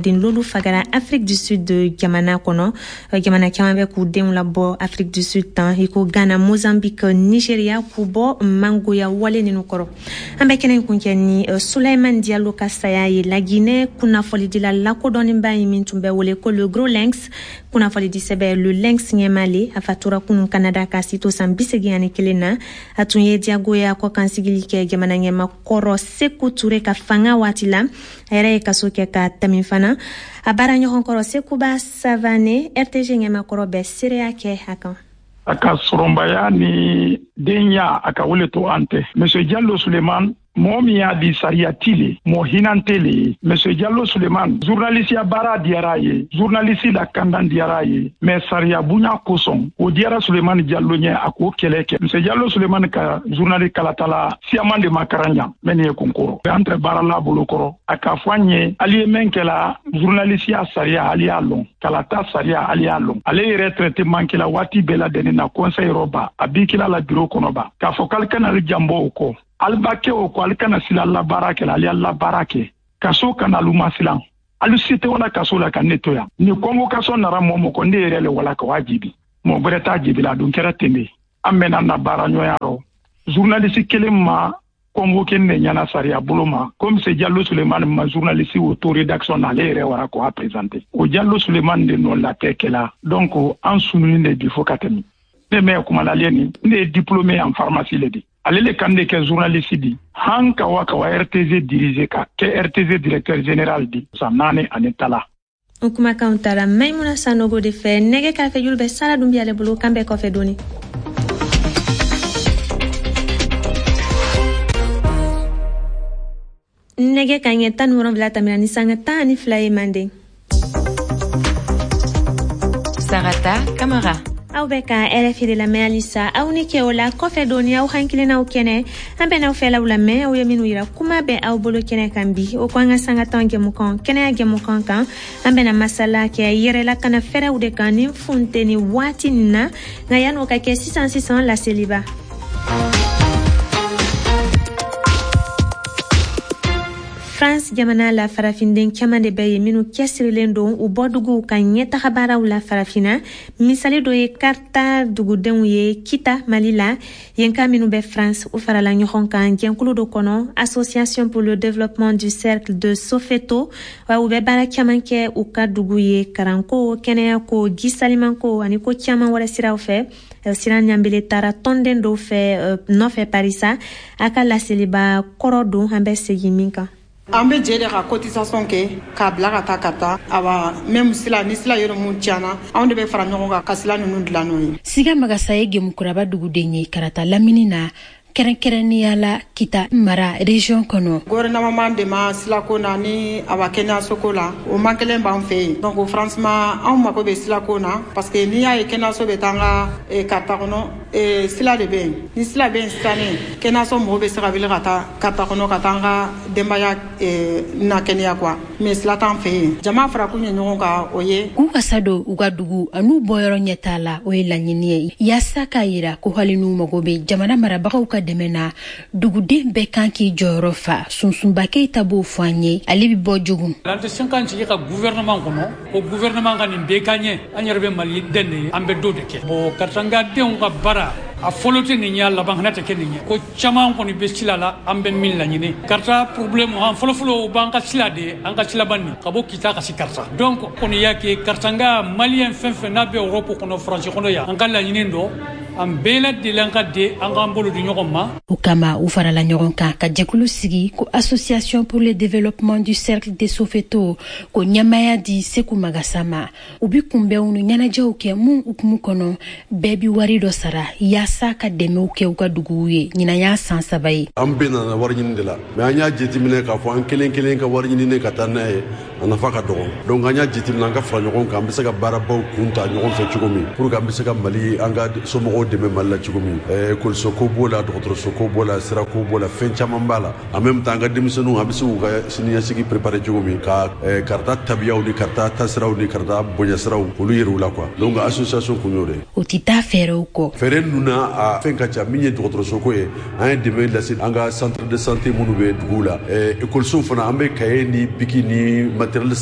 den lolu fagara Afrique du Sud jamana kono jamana caman bɛ k'u denw labɔ Afrique du Sud tan i ko Ghana, Mozambique, Nigeria k'u bɔ mangoya wale ninnu kɔrɔ. An bɛ kɛnɛ kun kɛ ni Souleymane Diallo ka saya ye La Guinée kunnafolidila lakodɔnnenba ye min tun bɛ wele ko le Gros Lynx kunnafolidi sɛbɛ le Lynx ɲɛmale a fatura kunun Canada ka sito san 81 na a tun ye diyagoya kɔ kansigili kɛ jamana ɲɛma kɔrɔ Sekou Touré ka fanga waati la a yɛrɛ ye kaso kɛ ka tɛmɛ fana a baara ɲɔgɔn kɔrɔ Sekouba Savané RTG ɲɛma kɔrɔ bɛ seereya kɛ a kan. A ka sɔrɔnbaya ni denya a ka wele to an tɛ. Monsieur Diallo Souleymane mɔgɔ min y'a di sariya ti le mɔgɔ hinante le ye. Monsieur Diallo Souleymane journaliste ya baara diyara a ye journaliste la kandan diyara a ye mais sariya bonya kosɔn o diyara Souleymane Diallo ɲɛ a k'o kɛlɛ kɛ. Monsieur Diallo Souleymane ka journaliste kalatala siyaman de ma karan ɲa mais nin ye kunkɔrɔ an tɛ baara la bolo kɔrɔ a ka fɔ an ye ali ye min kɛla journaliste ya sariya ali y'a lɔn kalata sariya ali y'a lɔn ale yɛrɛ traitement kɛla waati bɛɛ lajɛlen na conseil yɔrɔ a b'i kila la bureau kɔnɔ ba k'a fɔ k'ale kana janbɔ o kɔ albake o ko ale kana sila la baara kɛ ale la baara kɛ kaso kana luma silan alu site wala kaso la ka netoya ni convocation nara momo ko ne yɛrɛ le wala ka wajibi mo bereta jibi la dun kɛra tembe amena na baara ɲɔyaro journaliste kelen ma convoqué ne ɲana sariya bolo ma comme c'est Diallo Souleymane ma journaliste auto rédaction ale yɛrɛ wara ko a présenter o Diallo Souleymane de non la kɛla donc en sununi de bifo ka tɛmɛ ne me kuma la leni ne diplômé en pharmacie le di ale le kan de kɛ journaliste di han ka wa RTZ dirige ka kɛ RTZ directeur général di sa nane ani tala o kuma kan tara Maimouna Sanogo de fɛ nege ka fɛ julbe sara dum bi ale bolo kan bɛ kɔfɛ doni nege ka ɲɛ 17 tɛmɛna ni sanga 12 ye manden Sarata Camara aw bɛ ka RFI de lamɛn halisa aw ni kɛ o la kɔfɛ doni aw hankilinaw kɛnɛ an bɛn'aw fɛlaw lamɛn aw ye minnu yira kuma bɛ aw bolo kɛnɛ kan bi o ko an ka sangatanw jɛmukan kɛnɛya jɛmukan kan an bɛna masala kɛ yɛrɛlakana fɛrɛw de kan ni funteni waati nin na nka yan'o ka kɛ sisan laseliba France jamana la farafinden caman de bɛ ye minnu cɛsirilen don u bɔduguw ka ɲɛtaga baaraw la farafina misali dɔ ye Karta dugudenw ye Kita Mali la yen ka minnu bɛ France u farala ɲɔgɔn kan jɛnkulu dɔ kɔnɔ Association pour le développement du cercle de Soweto wa u bɛ baara caman kɛ u ka dugu ye karanko kɛnɛyako jisalimanko ani ko caman wɛrɛ siraw fɛ siran ɲambele taara tɔnden dɔw fɛ nɔfɛ Parisa a ka laseliba kɔrɔ don an bɛ segin min kan an bɛ jɛ de ka cotisation kɛ k'a bila ka taa ka taa awa même sila ni sila yɔrɔ mun tiɲɛna anw de bɛ fara ɲɔgɔn kan ka sila ninnu dilan n'o ye Siga Magasa ye Gemukuraba duguden ye karata lamini na kɛrɛnkɛrɛnnenya la Kita mara région kɔnɔ gouvernement de ma silako na ni awa kɛnɛyasoko la o man kelen b'an fɛ yen donc franchement anw mako bɛ silako na parce que n'i y'a ye kɛnɛyaso bɛ taa an ka karita kɔnɔ sila de bɛ yen ni sila bɛ yen sisannen kɛnɛyaso mɔgɔw bɛ se ka wuli ka taa karita kɔnɔ ka taa an ka denbaya na kɛnɛya quoi mais sila t'an fɛ yen jama fara kun ye ɲɔgɔn kan o ye k'u kasa don u ka dugu an'u bɔyɔrɔ ɲɛ t'a la o ye laɲini ye yaasa k'a yira ko hali n'u mago bɛ jamana marabagaw ka dɛmɛ na duguden bɛɛ kan k'i jɔyɔrɔ fa Sunsunba Keita b'o fɔ an ye ale bɛ bɔ jogun an tɛ sen kan sigi ka gouvernement kɔnɔ ko gouvernement ka nin bɛɛ ka ɲɛ an yɛrɛ bɛ Mali den de ye an bɛ do de kɛ bon karitangadenw ka baara a fɔlɔ tɛ nin ye laban fana tɛ kɛ nin ye ko caman kɔni bɛ sila la an bɛ min laɲini karita problème an fɔlɔfɔlɔ o b'an ka sila de an ka silaban nin ka bɔ Kita ka se karita donc kɔni y'a kɛ karitanga maliyɛn fɛn fɛn n'a bɛ Europe kɔnɔ France kɔnɔ yan an ka laɲini dɔ an bɛɛ lajɛlen ka di an k'an bolo di ɲɔgɔn ma o kama u farala ɲɔgɔn kan ka jɛkulu sigi ko Association pour le développement du cercle de Soweto ko ɲɛmaya di Sekou Magasa ma u bi kunbɛnw ni ɲɛnajɛw kɛ mun hukumu kɔnɔ bɛɛ bi wari dɔ sara yaasa ka dɛmɛw kɛ u ka duguw ye ɲinan y'a san 3 ye an bɛɛ nana wari ɲini de la mais an y'a jateminɛ k'a fɔ an kelen kelen ka wari ɲini ka taa n'a ye a nafa ka dɔgɔ donc an y'a jateminɛ an ka fara ɲɔgɔn kan an bɛ se ka baarabaw kun ta ɲɔgɔn fɛ cogo min pour que an bɛ se ka Mali an ka somɔgɔw dɛmɛ Mali la cogo min école ko b'o la dɔgɔtɔrɔso ko b'o la sirako b'o la fɛn caman b'a la en même temps an ka denmisɛnninw an bɛ se k'u ka siniɲɛsigi préparer cogo min ka karita tabiyaw ni karita tasiraw ni karita bonyasiraw olu yɛrɛ u la quoi donc association kun y'o de o tɛ taa fɛɛrɛw kɔ fɛɛrɛ ninnu na a fɛn ka ca min ye dɔgɔtɔrɔso ko ye an ye dɛmɛ lase an ka centre de santé minnu bɛ duguw la écolesow fana an bɛ cahier ni biki ni matériel san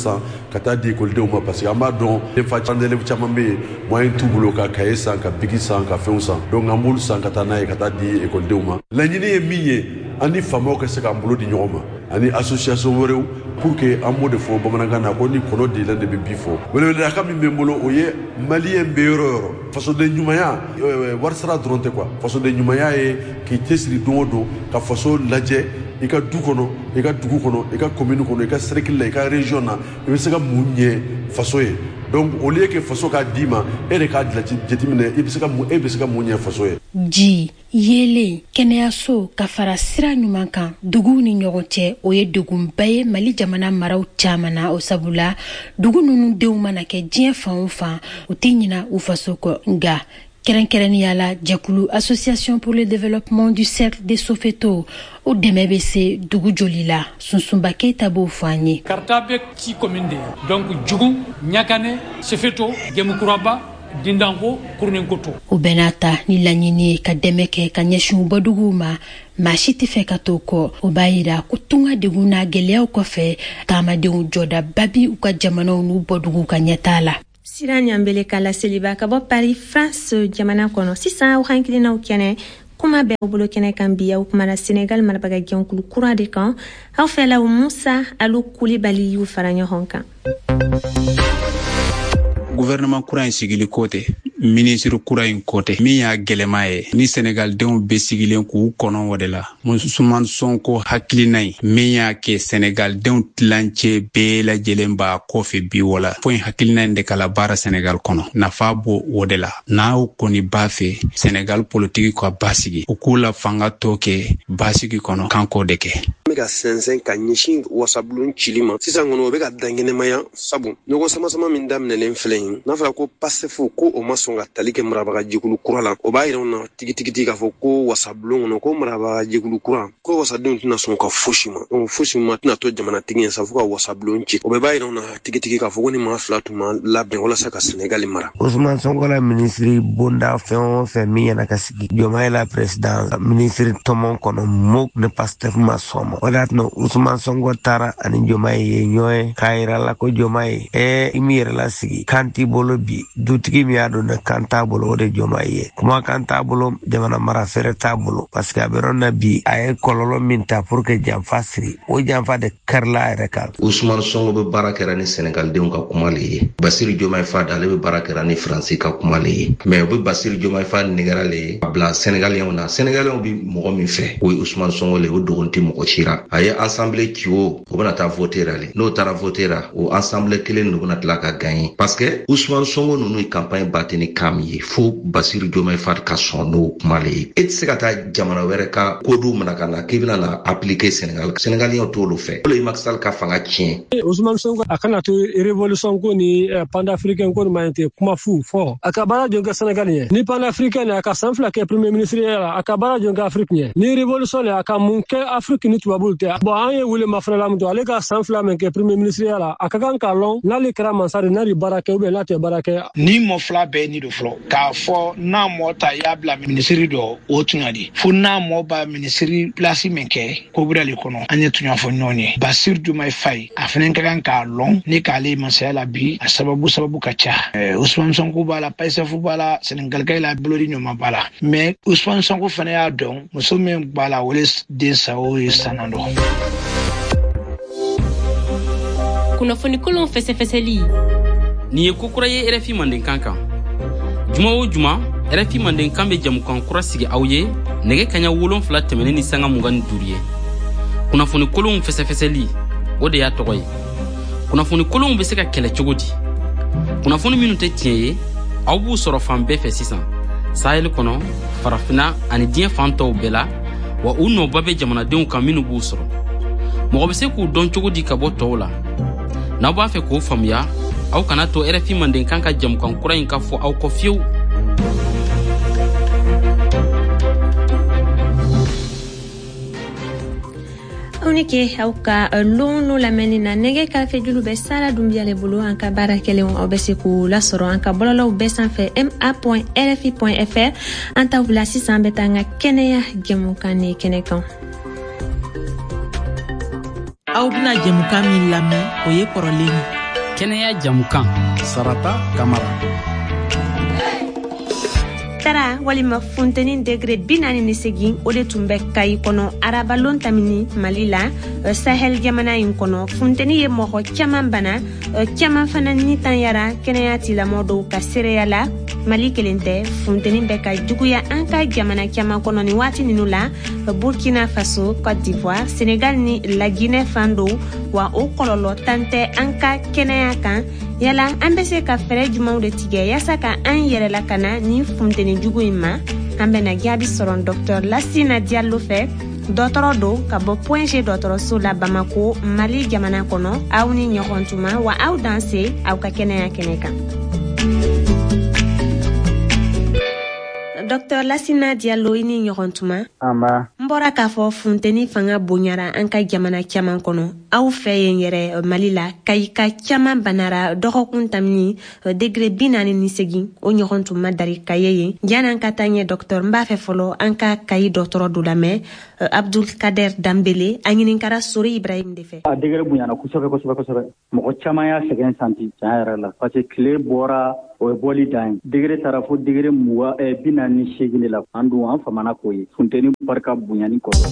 ka taa di écoledenw ma parce que an b'a dɔn élèves caman bɛ yen moyen t'u bolo ka cahier san ka bigi san ka fɛnw san donc an b'olu san ka taa n'a ye ka taa di écoledenw ma laɲini ye min ye an ni faamaw ka se k'an bolo di ɲɔgɔn ma ani association wɛrɛw pour que an b'o de fɔ bamanankan na ko ni kɔnɔ dilen de bɛ bi fɔ weleweleka min bɛ n bolo o ye maliyɛn bɛ yɔrɔ o yɔrɔ fasoden ɲumanya warisara dɔrɔn tɛ quoi fasoden ɲumanya ye k'i cɛsiri don o don ka faso lajɛ i ka du kɔnɔ i ka dugu kɔnɔ i ka commune kɔnɔ i ka cercle la i ka région na i bɛ se ka mun ɲɛ faso ye donc au lieu que faso k'a d'i ma e de k'a jateminɛ e bɛ se ka mun ɲɛ faso ye. Ji yelen kɛnɛyaso ka fara sira ɲuman kan duguw ni ɲɔgɔn cɛ o ye degunba ye Mali jamana maraw caman na o sabula dugu ninnu denw mana kɛ diɲɛ fan o fan u tɛ ɲina u faso kɔ nka kɛrɛnkɛrɛnnenya la jɛkulu Association pour le développement du cercle des Soweto o dɛmɛ bɛ se dugu joli la Sunsunba Keita b'o fɔ an ye. Karta bɛ ci commune de donc Jugu Ɲakane Soweto Gemukuraba Dindanko Kurninkoto. O bɛɛ n'a ta ni laɲini ye ka dɛmɛ kɛ ka ɲɛsin u bɔduguw ma maa si tɛ fɛ ka to kɔ o b'a yira ko tunga degun n'a gɛlɛyaw kɔfɛ taamadenw jɔdaba bi u ka jamanaw n'u bɔduguw ka ɲɛtaa la. Sira Ɲambele kala seliba ka bɔ Paris France jamana kɔnɔ sisan aw hankilinaw kɛnɛ kuma bɛ aw bolo kɛnɛ kan bi aw kumana Senegal marabaga jɛnkulu kura de kan aw fɛlaw Musa Alu Kulibali y'u fara ɲɔgɔn kan. Gouvernement kura in sigili ko tɛ ministre kura in ko tɛ min y'a gɛlɛma ye ni Senegal denw bɛ sigilen k'u kɔnɔ o de la Usumani Sonko hakilina ye min y'a kɛ Senegal denw tilancɛ bɛɛ lajɛlen b'a kɔfɛ bi wala fo in hakilina in de kala baara Senegal kɔnɔ nafa b'o o de la n'aw kɔni b'a fɛ Senegal politique ka basigi u k'u la fanga tɔ kɛ basigi kɔnɔ kan k'o de kɛ. N bɛ ka sɛnsɛn ka ɲɛsin wasabulon cili ma sisan kɔni o bɛ ka dangɛnɛmaya sabu ɲɔgɔn sama min daminɛlen filɛ yen n'a fɔra ko PASTEF ko o ma sɔn ka tali kɛ marabaga jɛkulu kura la o b'a yira anw na tigitigi k'a fɔ ko wasabulon kɔnɔ ko marabaga jɛkulu kura ko wasadenw tɛna sɔn ka fosi ma donc fosi ma tɛna to jamanatigi ye sa fo ka wasabulon ci o bɛɛ b'a yira anw na tigitigi k'a fɔ ko ni maa fila tun ma labɛn walasa ka Senegal mara. Usumani Sonko la ministre bonda fɛn o fɛn min ɲɛna ka sigi Diomaye la président ministre tɔmɔ kɔnɔ MOK ni PASTEF ma sɔn ma o de y'a to Usumani Sonko taara ani Diomaye ye ɲɔgɔn ye k'a yira la ko Diomaye i mi yɛrɛ la sigi kan t'i bolo bi dutigi min y'a dɔn ne kan t'a bolo o de Diomaye ye kuma kan t'a bolo jamana mara fɛrɛ t'a bolo parce que a bɛ yɔrɔ na bi a ye kɔlɔlɔ min ta pour que janfa siri o janfa de kɛrila a yɛrɛ kan. Usumani Sonko bɛ baara kɛra ni Senegal denw ka kuma le ye Basiru Diomaye Faye ale bɛ baara kɛra ni Faransi ka kuma le ye mais o bɛ Basiru Diomaye Faye nɛgɛra le ye a bila Senegaliyɛnw na Senegaliyɛnw bɛ mɔgɔ min fɛ o ye Usumani Sonko le o dogon tɛ mɔgɔ si ra a ye assemblée ci o bɛna taa voter ra le n'o taara voter ra o assemblée kelen de bɛna tila ka gagner parce que Usumani Sonko ninnu ye campagne batte ni kam ye fo Basiru Diomaye Faye ka sɔn n'o kuma le ye e tɛ se ka taa jamana wɛrɛ ka kodu mina ka na k'i bɛna na appliquer Senegaliyɛnw t'olu fɛ o le ye Macky Sall ka fanga tiɲɛ. Usumani Sonko a kana to révolution ko ni panafricain ko ni ma tɛ kuma fu fɔ a ka baara jɔn kɛ Senegal ye ni panafricain a ka san fila kɛ premier ministre la a ka baara jɔn kɛ Afrique ye ni révolution le a ka mun kɛ Afrique ni tubabuw tɛ bon an ye wele mafana la mun to ale ka san fila min kɛ premier ministre la a ka kan ka lɔn n'ale kɛra mansari n'a de baara kɛ ou bien n'a tɛ baara kɛ. Ni mɔ fila bɛɛ ni do fɔlɔ k'a fɔ n'a mɔ ta y'a bila ministre dɔ o tun ka di fo n'a mɔ ba ministre place min kɛ ko bɛrɛ le kɔnɔ an ye tun y'a fɔ ɲɔgɔn ye Basiru Diomaye Faye a fana ka kan k'a lɔn ni k'ale masaya la bi a sababu ka ca Usumani Sonko b'a la PASTEF b'a la Senegalika la bolodi ɲuman b'a la mais Usumani Sonko fana y'a dɔn muso min b'a la wele den sa o ye sanan dɔ. Kunnafoni kolon fɛsɛfɛsɛli nin ye kokura ye RFI Mandenkan kan juma o juma RFI Mandenkan bɛ jamukan kura sigi aw ye nɛgɛ kaɲa 7 tɛmɛnen ni sanga 25 ye kunnafoni kolon fɛsɛfɛsɛli o de y'a tɔgɔ ye kunnafoni kolonw bɛ se ka kɛlɛ cogo di kunnafoni minnu tɛ tiɲɛ ye aw b'u sɔrɔ fan bɛɛ fɛ sisan Sahel kɔnɔ farafina ani diɲɛ fan tɔw bɛɛ la wa u nɔba bɛ jamanadenw kan minnu b'u sɔrɔ mɔgɔ bɛ se k'u dɔn cogo di ka bɔ tɔw la n'aw b'a fɛ k'o faamuya aw kana to RFI Mandenkan ka jamukan kura in ka fɔ aw kɔ fiyewu. aw ni ke aw ka lɔn n'o lamɛnni na nɛgɛ karafe julu bɛ Sara Dunbiyale bolo an ka baara kɛlenw aw bɛ se k'u lasɔrɔ an ka bɔlɔlɔw bɛɛ sanfɛ ma.rfi.fr an t'aw bila sisan an bɛ taa an ka kɛnɛya jamukan ni kɛnɛ kan. aw bɛna jamukan min lamɛn o ye kɔrɔlen ye kɛnɛya jamukan sarata kamara tara walima funteni degré 48 o de tun bɛ kayi kɔnɔ arabalon tamini mali la sahel jamana in kɔnɔ funteni ye mɔgɔ caman bana caman fana ni tanyara kɛnɛya tilamɔ dɔw ka sereya la mali kelen tɛ funteni bɛ ka juguya an ka jamana caman kɔnɔ ni waati ninu la burkina faso côte d'ivoire senegal ni la guinée fan dɔw wa o kɔlɔlɔ tan tɛ an ka kɛnɛya kan yala an bɛ se ka fɛrɛ jumanw de tigɛ yaasa ka an yɛrɛ lakana ni funteni jugu in ma an bɛna jaabi sɔrɔ Dr Lassina Diallo fɛ dɔtɔrɔ do ka bɔ Point G dɔtɔrɔso la Bamako Mali jamana kɔnɔ aw ni ɲɔgɔn tuma wa aw danse aw ka kɛnɛya kɛnɛ kan. Dr Lassina Diallo i ni ɲɔgɔn tuma n bɔra k'a fɔ funteni fanga bonyara an ka jamana caman kɔnɔ aw fɛ yen yɛrɛ Mali la kayi ka caman banara dɔgɔkun tamini degré 48 o ɲɔgɔn tuma dari kaye yen jan'an ka taa ɲɛ Dr n b'a fɛ fɔlɔ an ka kayi dɔtɔrɔ dɔ lamɛn Abdul Kader Dambele a ɲininkara Sori Ibrahim de fɛ. A degré bonyana kosɛbɛ mɔgɔ caman y'a sɛgɛn santi tiɲɛ yɛrɛ la parce que tile bɔra o ye bɔli dan ye degré taara fo degré 48 de la an dun an famana k'o ye funteni barika bonyani kɔrɔ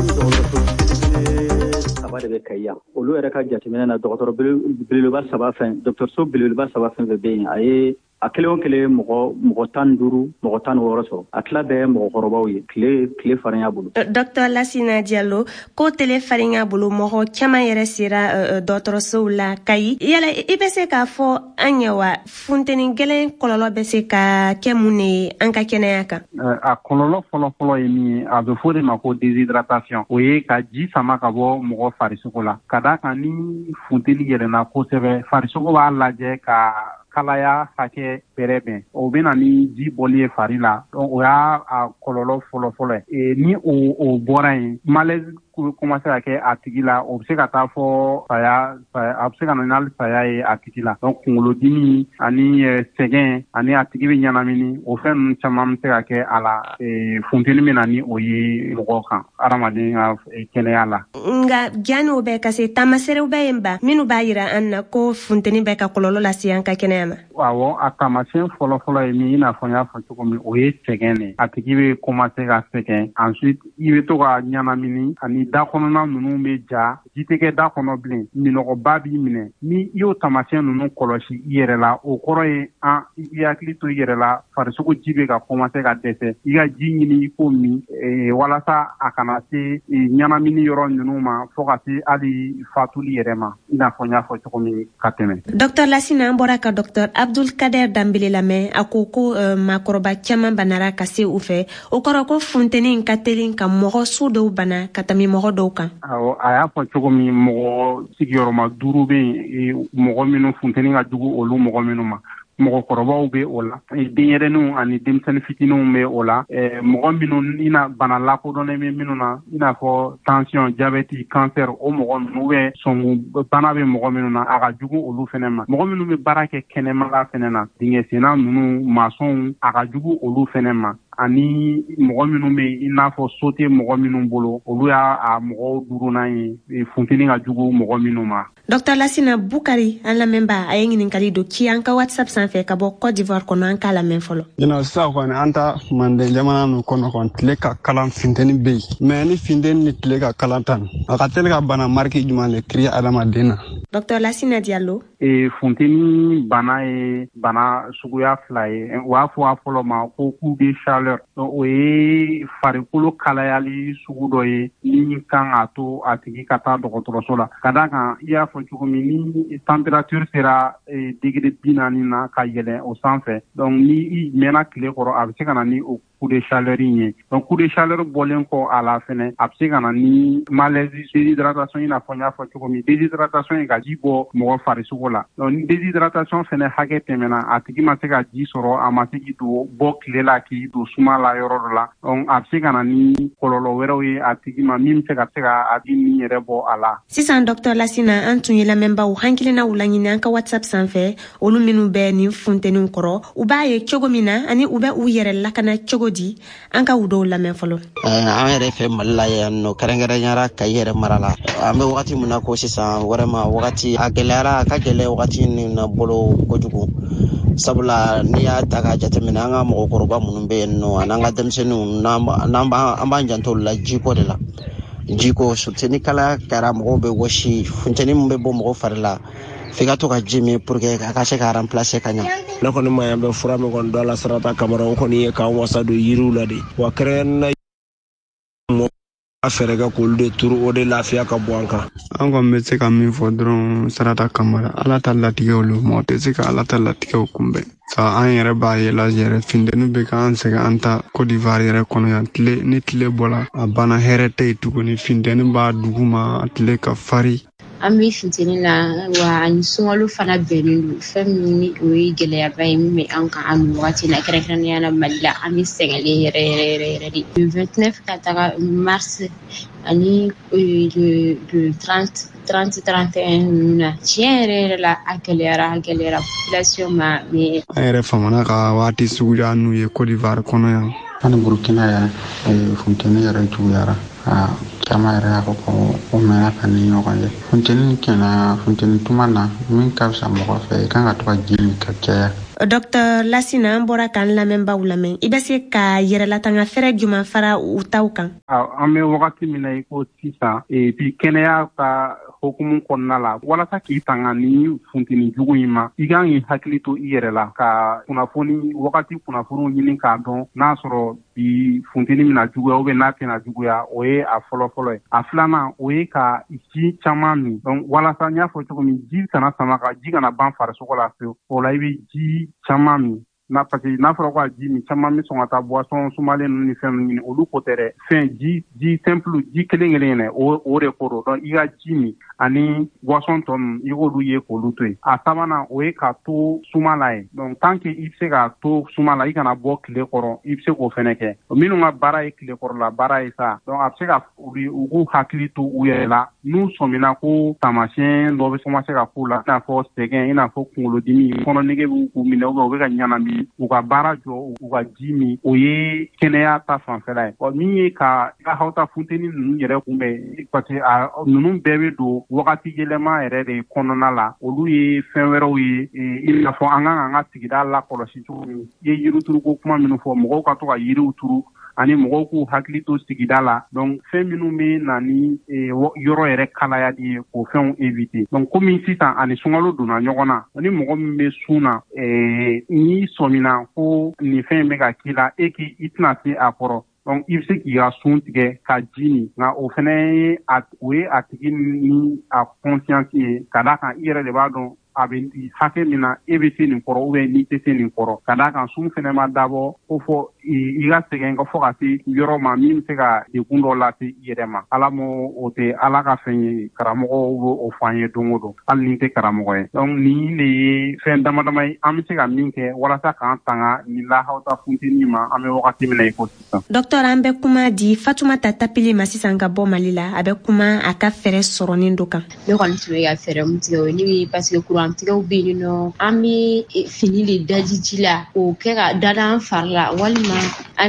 saba de bɛ kayi yan olu yɛrɛ ka jateminɛ na dɔgɔtɔrɔ belebeleba saba fɛn dɔgɔtɔrɔso belebeleba saba fɛn fɛn bɛ yen a ye a kelen o kelen mɔgɔ 15 mɔgɔ 16 sɔrɔ a tila bɛɛ mɔgɔkɔrɔbaw ye tile farinya bolo. Dr Lassina Diallo ko tile farinya bolo mɔgɔ caman yɛrɛ sera dɔgɔtɔrɔsow la kayi yala i bɛ se k'a fɔ an ye wa funteni gɛlɛn kɔlɔlɔ bɛ se ka kɛ mun ye an ka kɛnɛya kan. A kɔlɔlɔ fɔlɔ ye min ye a bɛ fɔ de ma ko déshydratation o ye ka ji sama ka bɔ mɔgɔ farisogo la ka d'a kan ni funteni yɛlɛnna kosɛbɛ farisogo b'a lajɛ ka kalaya hakɛ bɛrɛ bɛn o bɛna ni ji bɔli ye fari la o y'a kɔlɔlɔ fɔlɔ ye ni o bɔra yen malaise commencé ka kɛ a tigi la o bɛ se ka taa fɔ saya a bɛ se ka na n'ali saya ye a tigi la donc kunkolodimi ani sɛgɛn ani a tigi bɛ ɲanamini o fɛn ninnu caman bɛ se ka kɛ a la funteni bɛ na ni o ye mɔgɔ kan adamaden ka kɛnɛya la. Nka janni o bɛ ka se taamaserew bɛ yen ba minnu b'a jira an na ko funteni bɛ ka kɔlɔlɔ lase an ka kɛnɛya ma. Awɔ a taamasiyɛn fɔlɔ ye min i n'a fɔ n y'a fɔ cogo min o ye sɛgɛn de a tigi bɛ commencé ka sɛgɛn ensuite i bɛ to ka ɲanamini ani da kɔnɔna ninnu bɛ ja ji tɛ kɛ da kɔnɔ bilen minɔgɔba b'i minɛ ni i y'o taamasiyɛn ninnu kɔlɔsi i yɛrɛ la o kɔrɔ ye i hakili to i yɛrɛ la farisogo ji bɛ ka commencé ka dɛsɛ i ka ji ɲini i k'o min walasa a kana se ɲanamini yɔrɔ ninnu ma fo ka se hali fatuli yɛrɛ ma i n'a fɔ n y'a fɔ cogo min ka tɛmɛ. Dr Lassina an bɔra ka Dr Abdul Kader Dambele lamɛn a ko maakɔrɔba caman banara ka se u fɛ o kɔrɔ ko funteni ka teli ka mɔgɔ su dɔw bana ka tɛmɛ mɔgɔ dɔw kan. Awɔ a y'a fɔ cogo min mɔgɔ sigiyɔrɔma 5 bɛ yen mɔgɔ minnu funteni ka jugu olu mɔgɔ minnu ma mɔgɔkɔrɔbaw bɛ o la denyɛrɛninw ani denmisɛnnin fitininw bɛ o la mɔgɔ minnu i na bana lakodɔnnen bɛ minnu na i n'a fɔ tension diabète cancer o mɔgɔ ninnu bɛ sɔngu bana bɛ mɔgɔ minnu na a ka jugu olu fɛnɛ ma mɔgɔ minnu bɛ baara kɛ kɛnɛmala fɛnɛ na dingɛ senna ninnu masɔnw a ka jugu olu fɛnɛ ma ani mɔgɔ minnu bɛ i n'a fɔ so tɛ mɔgɔ minnu bolo olu y'a mɔgɔw duurunan ye funteni ka jugu mɔgɔ minnu ma. Dr Lassina Bukari an lamɛnba a ye ɲininkali dɔ k'i an ka WhatsApp sanfɛ ka bɔ Côte d'Ivoire kɔnɔ an k'a lamɛn fɔlɔ. Sisan kɔni an ta Manden jamana ninnu kɔnɔ kɔni tile ka kalan funteni bɛ yen mais ni funteni ni tile ka kalan tan a ka teli ka bana marque jumɛn de créer adamaden na. Dr Lassina Diallo. Funteni bana ye bana suguya 2 ye u b'a fɔ a fɔlɔ ma ko coup de chaleur o ye farikolo kalayali sugu dɔ ye ni kan ka to a tigi ka taa dɔgɔtɔrɔso la ka d'a kan i y'a fɔ cogo min ni température sera degré 40 na ka yɛlɛn o sanfɛ donc ni i mɛnna tile kɔrɔ a bɛ se ka na ni o coup de chaleur ye donc coup de chaleur bɔlen kɔ a la fɛnɛ a bɛ se ka na ni malaise déshydratation i n'a fɔ n y'a fɔ cogo min déshydratation ye ka ji bɔ mɔgɔ farisogo la donc ni déshydratation fɛnɛ hakɛ tɛmɛna a tigi ma se ka ji sɔrɔ a ma se k'i don bɔ tile la k'i don suma la yɔrɔ dɔ la donc a bɛ se ka na ni kɔlɔlɔ wɛrɛw ye a tigi ma min bɛ se ka a di min yɛrɛ bɔ a la. Sisan Dr Lassina an tun ye lamɛnbaw hakilinaw laɲini an ka WhatsApp sanfɛ olu minnu bɛ nin funteniw kɔrɔ u b'a ye cogo min na ani u bɛ u yɛrɛ lakana cogo di an ka u dɔw lamɛn fɔlɔ. An yɛrɛ fɛ Mali la yan nɔ kɛrɛnkɛrɛnyara Kayi yɛrɛ mara la an bɛ wagati min na ko sisan vraiment wagati a gɛlɛyara a ka gɛlɛn filɛ wagati ni na bolo kojugu sabula ni y'a ta ka jateminɛ an ka mɔgɔkɔrɔba minnu bɛ yen nɔ an'an ka denmisɛnninw an b'an janto la jiko de la jiko funteni kalaya kɛra mɔgɔw bɛ wɔsi funteni min bɛ bɔ mɔgɔ fari la f'i ka to ka ji min pour que a ka se ka remplacer ka ɲa. Ne kɔni ma yan bɛ fura min kɔni dɔ la Sarata Kamara o kɔni ye k'an wasa don yiriw la de wa kɛrɛnkɛrɛnnenya a fɛrɛ kɛ k'olu de turu o de lafiya ka bɔ an kan. An kɔni bɛ se ka min fɔ dɔrɔn Sarata Kamara Ala ta latigɛw lo mɔgɔ tɛ se ka Ala ta latigɛw kunbɛn. Sa an yɛrɛ b'a ye la yɛrɛ funteni bɛ ka an sɛgɛn an ta Côte d'Ivoire yɛrɛ kɔnɔ yan ni tile bɔla a banna hɛrɛ tɛ yen tuguni funteni b'a dugu ma a tile ka fari. An bɛ funteni na wa ani sunkalo fana bɛnnen don fɛn min ni o ye gɛlɛyaba ye min bɛ an kan a nin wagati la kɛrɛnkɛrɛnnenya la Mali la an bɛ sɛgɛnlen yɛrɛ de. Le 29 ka taga mars ani le 30-31 ninnu na tiɲɛ yɛrɛ la a gɛlɛyara population ma mais an yɛrɛ famana ka waati suguya n'u ye Côte d'Ivoire kɔnɔ yan ani Burkina yɛrɛ funteni yɛrɛ juguyara caman yɛrɛ y'a fɔ ko o mɛnna ka ni ɲɔgɔn ye funteni tuma na min ka fisa mɔgɔ fɛ i kan ka to ka ji min ka caya. Dr. Lassina an bɔra k'an lamɛnbaaw lamɛn i bɛ se ka yɛrɛlatanga fɛrɛ juman fara u taw kan. An bɛ wagati min na i ko sisan bi kɛnɛya ka hokumu kɔnɔna la walasa k'i tanga ni funteni jugu in ma i kan k'i hakili to i yɛrɛ la ka kunnafoniw ɲini k'a dɔn n'a sɔrɔ bi funteni mina juguya ou bien n'a tɛna juguya o ye a fɔlɔ ye. A filanan o ye ka ji caman min donc walasa n y'a fɔ cogo min ji kana sama ka ji kana ban farisogo la fewu o la i bɛ ji caman min parce que n'a fɔra ko a ji min caman bɛ sɔn ka taa boisson sumalen ninnu ni fɛn ninnu ɲini olu ko tɛ dɛ fɛn ji simple ji kelen yɛrɛ o de ko don donc i ka ji min ani boisson tɔ ninnu i k'olu ye k'olu to yen. A sabanan o ye ka to suma la ye donc tant que i bɛ se ka to suma la i kana bɔ tile kɔrɔ i bɛ se k'o fɛnɛ kɛ minnu ka baara ye tile kɔrɔla baara ye sa donc a bɛ se ka u k'u hakili to u yɛrɛ la n'u sɔmina ko taamasiyɛn dɔ bɛ commencer ka k'u la i n'a fɔ sɛgɛn i n'a fɔ kunkolodimi kɔnɔnege b'u minɛ u bɛ ka ɲanami u ka baara jɔ u ka ji min o ye kɛnɛya ta fanfɛla ye min ye ka hawta funteni ninnu yɛrɛ kunbɛn parce que ninnu bɛɛ bɛ don wagati yɛlɛma yɛrɛ de kɔnɔna la olu ye fɛn wɛrɛw ye i n'a fɔ an kan ka sigida lakɔlɔsi cogo min i ye yirituruko kuma minnu fɔ mɔgɔw ka to ka yiriw turu ani mɔgɔw k'u hakili to sigida la donc fɛn minnu bɛ na ni yɔrɔ yɛrɛ kalayali ye k'o fɛnw éviter donc komi sisan ani sunkalo donna ɲɔgɔn na ni mɔgɔ min bɛ sun na n'i sɔmina ko nin fɛn bɛ ka k'i la i tɛna se a kɔrɔ donc i bɛ se k'i ka sun tigɛ ka ji min nka o fana ye a tigi ni a conscience ye ka d'a kan i yɛrɛ de b'a dɔn a bɛ hakɛ min na e bɛ se nin kɔrɔ ou bien n'i tɛ se nin kɔrɔ ka d'a kan sun fana ma dabɔ ko fɔ i ka sɛgɛn ka fɔ ka se yɔrɔ ma min bɛ se ka degun dɔ lase i yɛrɛ ma ala o tɛ ala ka fɛn ye karamɔgɔw b'o fɔ an ye don o don hali ni tɛ karamɔgɔ ye donc nin de ye fɛn dama dama ye an bɛ se ka min kɛ walasa k'an tanga nin lahawta funteni ma an bɛ wagati min na i ko sisan. Docteur an bɛ kuma di Fatumata Tapili ma sisan ka bɔ Mali la a bɛ kuma a ka fɛɛrɛ sɔrɔnin dɔ kan. Ne kɔni tun bɛ ka fɛɛrɛ mun tigɛ o ye parce que kurantigɛw bɛ yen nɔ an bɛ fini de daji ji la k'o kɛ ka dada an fari la walima an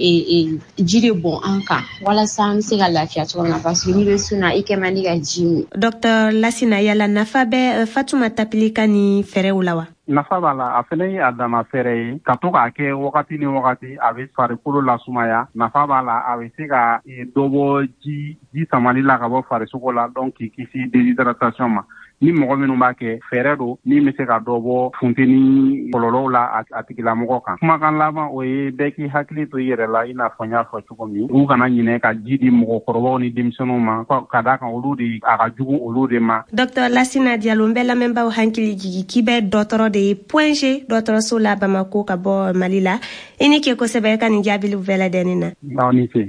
bɛ ji de bɔn an kan walasa an bɛ se ka lafiya cogo min na parce que n'i bɛ sun na i kɛ man di ka ji min. Docteur Lassina yala nafa bɛ Fatumata Tapili ka ni fɛɛrɛw la wa? Nafa b'a la a fɛnɛ ye a dama fɛɛrɛ ye ka to k'a kɛ wagati ni wagati a bɛ farikolo lasumaya nafa b'a la a bɛ se ka dɔ bɔ ji samali la ka bɔ farisogo la donc k'i kisi déshydratation ma ni mɔgɔ minnu b'a kɛ fɛɛrɛ don min bɛ se ka dɔ bɔ funteni kɔlɔlɔw la a tigilamɔgɔ kan. Kumakan laban o ye bɛɛ k'i hakili to i yɛrɛ la i n'a fɔ n y'a fɔ cogo min u kana ɲinɛ ka ji di mɔgɔkɔrɔbaw ni denmisɛnninw ma ka d'a kan olu de a ka jugu olu de ma. Docteur Lassina Diallo n bɛ lamɛnbaaw hakili jigi k'i bɛ dɔgɔtɔrɔ de ye Point G dɔgɔtɔrɔso la Bamako ka bɔ Mali la i ni kɛ kosɛbɛ ka nin jaabiliw bɛɛ lajɛlen na. Aw ni ce.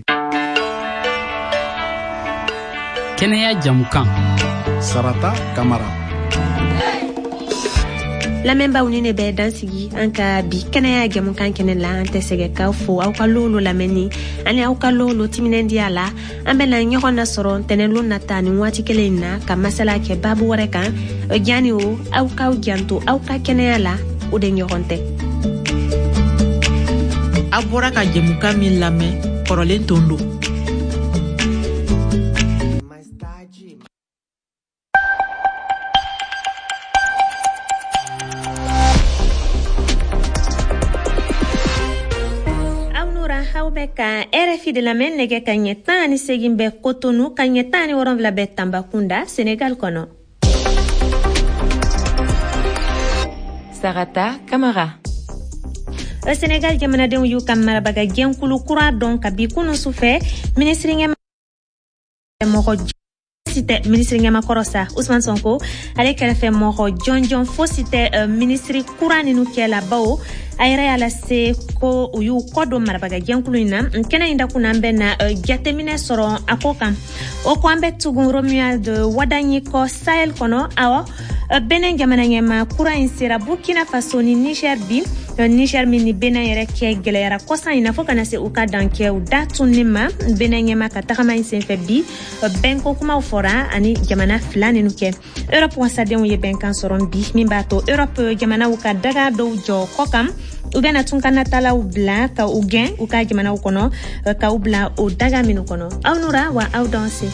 Kɛnɛya jamukan Sarata Kamara. Lamɛnbaaw ni ne bɛ dansigi an ka bi kɛnɛya jamukan kɛnɛ la an tɛ sɛgɛ k'aw fo aw ka lolo lamɛnni ani aw ka lolo timinandiya la an bɛna ɲɔgɔn nasɔrɔ ntɛnɛnlon nata nin waati kelen in na ka masala kɛ baabu wɛrɛ kan jani o aw k'aw janto aw ka kɛnɛya la o de ɲɔgɔn tɛ. A bɔra ka jamukan min lamɛn kɔrɔlen tondo. RFI de la men nege kanyetani segimbe Cotonou kanyetani woronvla be Tambacounda Sénégal kono. Sarata Camara. Sénégal jamana den yu kamara baga genkulu kura don kabi kunu sufe ministre ngema ministre ngema korosa Ousmane Sonko ale kelefe moho jonjon fosite ministre kura ninu kela bawo ayra ala se ko uyu kodo marabaga genkulu ina kena inda kuna mbena jatemine soro akokam o ko ambe tugun Romuald de wadanyi ko Sahel kono awo benen jamana ngema kura insira Burkina Faso ni Niger bi Niger mini bena yere ke gelera kosa ina foka na se uka danke u datunima bena ngema katakama insenfe bi benko kuma ufora ani jamana flani nuke Europe wasade uye benkan soron bi mimbato Europe jamana uka daga do jo kokam ugana tunkana tala ubla ka ugen uka jamana ukono ka ubla o daga minukono aunura wa au danse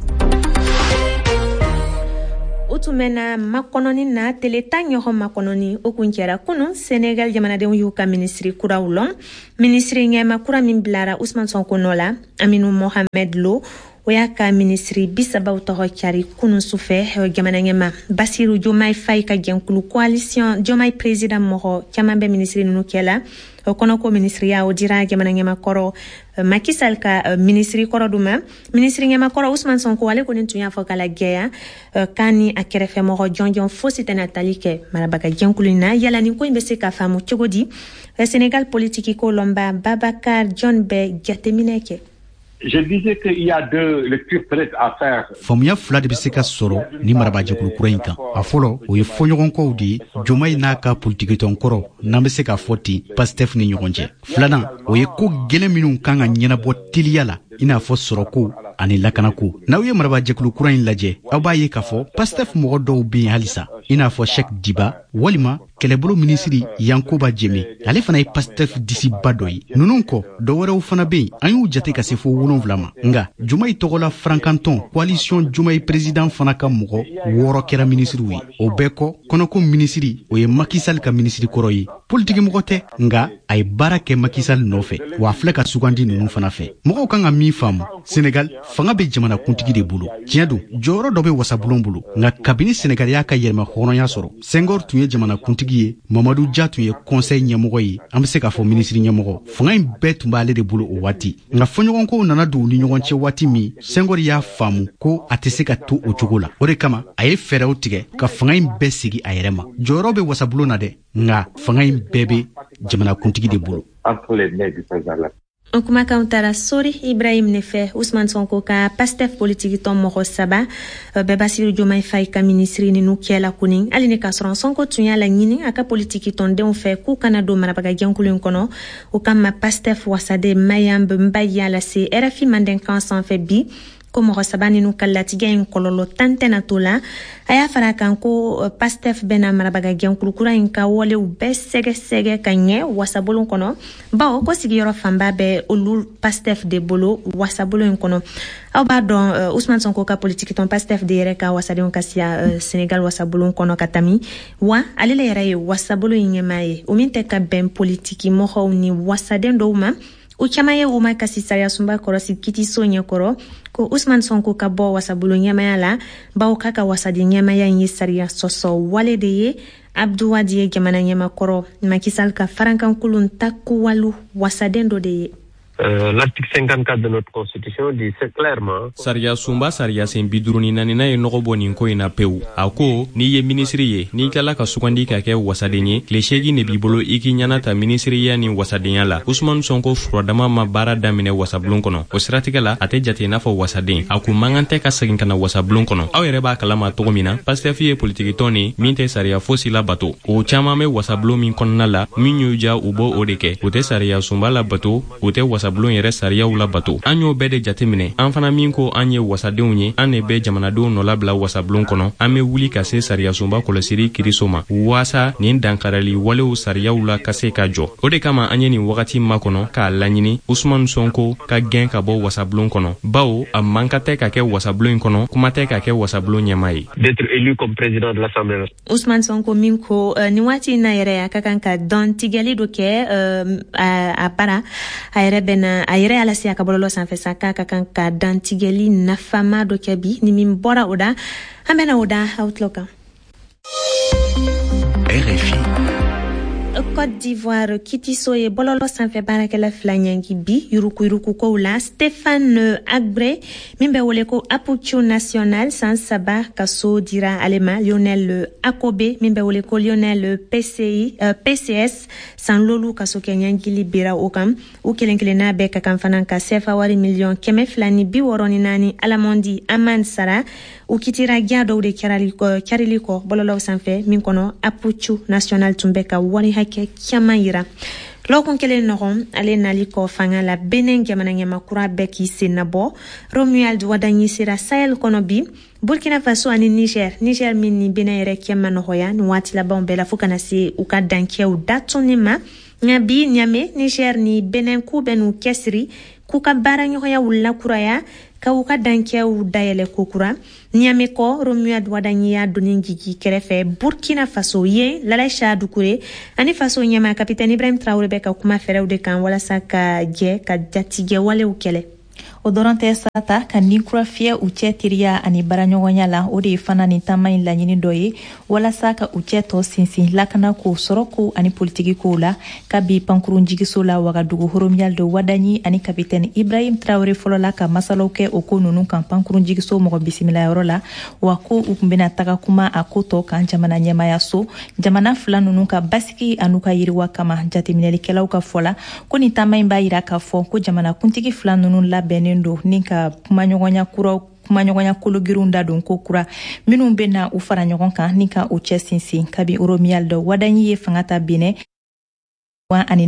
utumena makononi na teletanyo ho makononi okunjera kunu Senegal jamana de yuka ministri kura ulong ministri ngema kura mimblara Ousmane Sonko nola Aminou Mohamed Lo oyaka ministri bisaba utoho chari kunu sufe jamana ngema Bassirou Diomaye Faye ka genkulu coalition Diomaye president moho chamambe ministri nukela kono ko ministri ya odira jamana ngema koro Macky Sall ka ministri koro duma ministri ngema koro Ousmane Sonko wale ko nintunya fokala geya kani akerefe mo jonjon fosite natalike marabaga jenkulina yala ni ko imbese ka famu chogodi Sénégal politique ko lomba Babacar John Be Jatemineke. Je disais qu'il y a deux lectures peut-être à faire. Famuya fula de biseka soro ni marabaje kulu kan. A folo o ye fonyogon ko di Diomaye na ka politique ton koro na biseka foti Pastef ni nyogonje. Flana o ye ko gele minun kanga nyena bo tiliyala ina fo soro ko ani lakana ko. Na ye marabaje kulu kurain laje abaye ka fo Pastef mo do bi halisa ina fo Cheikh Diba walima kelebolo ministri Yankuba Jeme ale fana Pastef disi badoyi nunun ko do wara fana be ayu jate ka se fo wolonvlama nga Diomaye togola francanton coalition Diomaye président fana ka mogo woro kera ministri wi o beko kono ko ministri o ye Macky Sall ka ministri koroyi politique mogote nga ay barake Macky Sall nofe wa fleka sugandi nunun fana fe mogo kanga mi fam Sénégal fanga be jamana kuntigi de bulu tiadu joro dobe wasabulon bulu nga kabini Sénégal ya ka yerma hono ya soro Senghor tuye jamana kuntigi Mamadou Dia tun ye conseil ɲɛmɔgɔ ye an bɛ se k'a fɔ ministre ɲɛmɔgɔ fanga in bɛɛ tun b'ale de bolo o waati nka fɔɲɔgɔnko nana don ni ɲɔgɔn cɛ waati min Senghor y'a faamu ko a tɛ se ka to o cogo la o de kama a ye fɛɛrɛw tigɛ ka fanga in bɛɛ sigi a yɛrɛ ma jɔyɔrɔ bɛ wasabulon na dɛ nka fanga in bɛɛ bɛ jamanakuntigi de bolo. On kuma kauntara sori Ibrahim Nefe Ousmane Sonko ka Pastef politique ton moho saba be Bassirou Diomaye Faye ka ministri ni nukiela kuning aline ka soron Sonko tunya la nyini aka politique ton de on fait ku Canada marabaga jankulun kono o kama Pastef wasade mayambe mbaya la se RFI manden kan san fait bi como Rosabani nu kalatiga in kololo tantena tola aya fara kan ko Pastef bena marabaga genkukura in ka wole u be sege kanye wasabolon kono ba o ko sigiro famba be olu Pastef de bolo wasabolon kono aw ba don Ousmane Sonko ka politique ton Pastef de yere ka wasadon kasia Sénégal wasabolon kono katami wa alele yere wasabolon nyemaye o minte ka ben politique mo hawni wasaden do ma uchamaye uma kasisaya sumba korosi kiti sonye koro ko Ousmane Sonko ka bo wasabulo nyamaya la ba kaka wasadi nyamaya nyisaria soso wale de Abdou Wadi jamana nyama koro Macky Sall ka farankan kulun takku walu wasadendo de L'article 54 de notre constitution dit c'est clairement Saria Sumba Saria sen biduruni nanina e nogobo ni ko ina peu ako ni ye ministre ye ni kala ka sukandi ka ke wasadenye le shegi ne bibolo iki nyana ta ministre ya ni wasadenya la Ousmane Sonko frodama ma bara damine wasablon kono o strategala ate jate na fo wasaden aku mangante ka sagin kana wasablon kono aw yere ba kala ma to mina Pastef ye politique toni minte Saria fosi la bato o chama me wasablon min konna la minyu ja ubo odeke o te Saria Sumba la bato o te wasablon yere Saria ula bato anyo bede jatemine an fana min ko anye wasadenw ye an ne be jamanadenw no labla wasablon kono an me wuli ka se Saria Sumba kolosiri kirisoma wasa nin dankarali walew Saria ula kase ka jo o de kama anye ni wakati makono ka lanyini Ousmane Sonko ka gen ka bo wasablon kono bawo a mankate ka ke wasablon kono kuma te ka ke wasablon nyamai d'être élu comme président de l'Assemblée. Ousmane Sonko minko ni wati na yere ya kakanka don tigali do ke a para a yere ben bena ayre ala se akabololo sanfɛ sa ka kan ka dantigɛli nafama dɔ kɛ bi ni min bɔra o da an bena o da outlook kan. RFI Côte d'Ivoire kitiso ye bololo sanfɛ baarakɛla fila ɲangi bi yuruku kow la Stéphane Agbre min bɛ wele ko Apuchu National san 3 ka so dira ale ma. Lionel Akobe min bɛ wele ko Lionel PCS san lolu ka so kɛ ɲangili bera o kan. U kelenkelenna bɛɛ ka kan fana ka sefa wari million 264 Alamondi Aman Sara u kitira gya dɔw de kɛrili kɔ bololaw sanfɛ min kɔnɔ Apuchu National tun bɛ ka wari hakɛ caman yira. Lɔkun kelen nɔgɔn ale nali kɔ fanga la Benin jamana ɲamakura bɛɛ k'i sen nabɔ. Romuald Wadanyi sera Sahel kɔnɔ bi. Burkina Faso ani Niger min ni Benin yɛrɛ kɛ ma nɔgɔya ni waati labanw bɛɛ la fo kana se u ka dankɛw datuni ma. Nka bi Niamey Niger ni Benin k'u bɛ n'u cɛsiri k'u ka baara ɲɔgɔnya wulila kuraya ka u ka dankɛw dayɛlɛ kokura. Niamey kɔ Romuald Wadanyi y'a donni jigi kɛrɛfɛ Burkina Faso ye Lalaisha Dukure ani Faso ɲɛma kapitɛni Ibrahim Traoré bɛ ka kuma fɛrɛw de kan walasa ka jɛ ka jatigɛ walew kɛlɛ. O dɔrɔn tɛ sata ka ninkura fiyɛ u cɛ teriya ani baaraɲɔgɔnya la o de ye fana ni taama in laɲini dɔ ye walasa ka u cɛ tɔ sinsin lakana ko sɔrɔ ko ani politiki kow la ka bi pankurun jigiso la Wagadugu Romuald Wadanyi ani kapitɛni Ibrahim Traoré fɔlɔ la ka masalaw kɛ o ko nunu kan pankurun jigiso mɔgɔ bisimilayɔrɔ la wa ko u kun bena taga kuma a ko tɔ kan jamana ɲɛmaya so jamana fila nunu ka basigi an'u ka yiriwa kama jateminɛlikɛlaw ka fɔ la ko ni taama in b'a yira k'a fɔ ko jamana kuntigi fila nunu labɛnnen do ni ka kumaɲɔgɔnya kologirinw da don ko kura minnu bena u fara ɲɔgɔn kan ni ka u cɛ sinsin kabi Romuald Wadanyi ye fanga ta Benin wa ani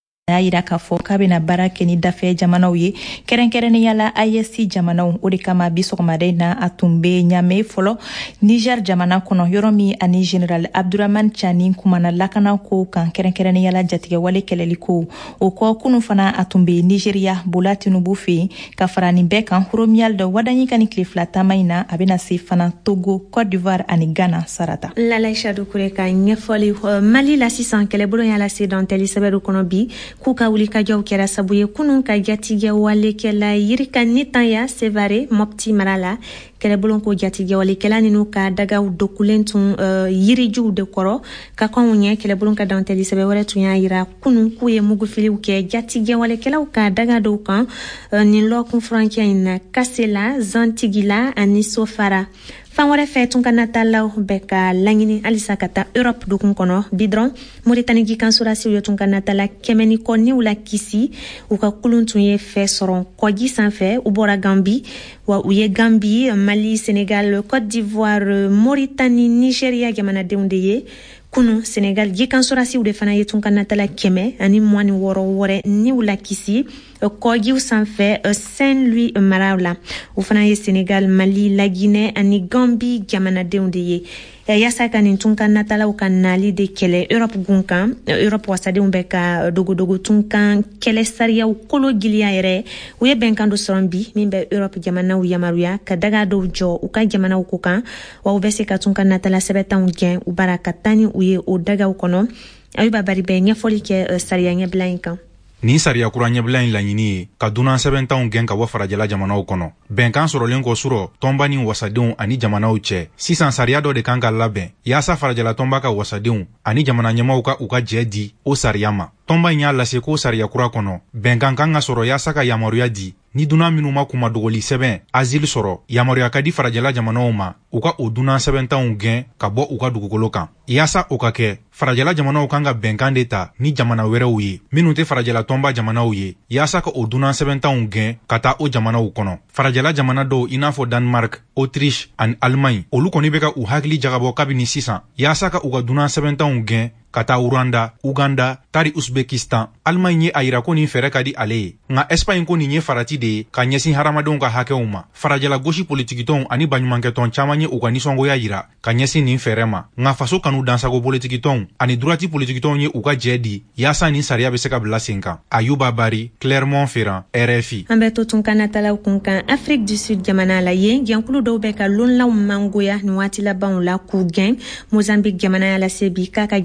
a yira k'a fɔ k'a bena baara kɛ ni dafɛ jamanaw ye kɛrɛnkɛrɛnnenya la IEC jamanaw o de kama bi sɔgɔmada na a tun be Niamey fɔlɔ Niger jamana kɔnɔ yɔrɔ min ani General Abdurrahman Chani kumana lakana ko kan kɛrɛnkɛrɛnnenya la jatigɛ wale kɛlɛli ko o kɔ kunu fana a tun be Nigeria Bola Tinubu fɛ ka fara nin bɛɛ kan Romuald Wadanyi ka ni tile fila taama in na a bena se fana Togo, Côte d'Ivoire ani Ghana sarata. Lalaisha Dukure ka ɲɛfɔli Mali la sisan kɛlɛbolo y'a lase dɔntɛli sɛbɛru kɔnɔ bi k'u ka wulikajɔw kɛra sabu ye kunun ka jatigɛ walekɛla Yirika Nitanya Sevare Mopti mara la kɛlɛbolon ko jatigɛ walekɛla ninu ka dagaw dokulen tun yirijuw de kɔrɔ ka kɔnw ɲɛ kɛlɛbolon ka dɔntɛli sɛbɛ wɛrɛ tun y'a yira kunun k'u ye mugufiliw kɛ jatigɛ walekɛlaw ka daga dɔw kan nin lɔkun furankɛ in na Kasela Zantigila ani Sofara. Fan wɛrɛ fɛ tun ka natalaw bɛ ka laɲini halisa ka taa Europe dukun kɔnɔ bi dɔrɔn Moritani gikansorasiw ye tun ka natala 100 kɔ niw la kisi u ka kulun tun ye fɛ sɔrɔ kɔji sanfɛ u bɔra Gambi wa u ye Gambi, Mali, Senegal, Côte d'Ivoire, Mauritanie, Nigeria jamanadenw de ye. Kunu Senegal gikansorasiw de fana ye tun ka natala 100 ani 26 wɛrɛ niw la kisi kɔjiw sanfɛ Saint-Louis maraw la. U fana ye Senegal, Mali, la Guinée ani Gambie jamanadenw de ye. Yasa ka nin tun ka natalaw ka nali de kɛlɛ Europe gun kan Europe wasadenw bɛ ka dogodogo tun kan kɛlɛ sariyaw kolo giliya yɛrɛ u ye bɛnkan dɔ sɔrɔ bi min bɛ Europe jamanaw yamaruya ka daga dɔw jɔ u ka jamanaw ko kan wa u bɛ se ka tun ka natala sɛbɛtanw gɛn u bara ka taa ni u ye o dagaw kɔnɔ Ayuba Bari bɛ ɲɛfɔli kɛ sariya ɲɛbila in kan. Ni sariya kura ɲɛbila in laɲini ye ka dunan sɛbɛntanw gɛn ka bɔ farajɛla jamanaw kɔnɔ. Bɛnkan sɔrɔlen kɔ surɔ tɔnba ni wasadenw ani jamanaw cɛ. Sisan sariya dɔ de kan ka labɛn yaasa farajɛla tɔnba ka wasadenw ani jamana ɲɛmaw ka u ka jɛ di o sariya ma. Tɔnba in y'a lase ko sariya kura kɔnɔ bɛnkan kan ka sɔrɔ yaasa ka yamaruya di ni dunan minnu ma kuma dogoli sɛbɛn azili sɔrɔ yamaruya ka di farajɛla jamanaw ma u ka o dunan sɛbɛntanw gɛn ka bɔ u ka dugukolo kan. Yaasa o ka kɛ farajɛla jamanaw kan ka bɛnkan de ta ni jamana wɛrɛw ye minnu tɛ farajɛla tɔnba jamanaw ye yaasa ka o dunan sɛbɛntanw gɛn ka taa o jamanaw kɔnɔ. Farajɛla jamana dɔw i n'a fɔ Danemark, Autriche ani Allemagne olu kɔni bɛ ka u hakili jagabɔ kabini sisan yaasa ka u ka dunan sɛbɛntanw gɛn ka taa Rwanda, Uganda, tari Uzbekistan. Allemagne ye a yira ko nin fɛrɛ ka di ale ye nka Espagne ko nin ye farati de ye ka ɲɛsin hadamadenw ka hakɛw ma. Farajɛla gosi politikitɔnw ani baɲumankɛtɔn caman ye u ka nisɔngoya yira ka ɲɛsin nin fɛrɛ ma nka faso kanu dansago politikitɔnw ani durati politikitɔnw ye u ka jɛ di yaasa nin sariya bɛ se ka bila sen kan. Ayuba Bari, Clermont-Ferrand, RFI. An bɛ to tun ka natalaw kun kan Afrique du Sud jamana la yen gɛnkulu dɔw bɛ ka lonlaw mangoya nin waati labanw la k'u gɛn Mozambique jamana y'a lase bi k'a ka jamanadenw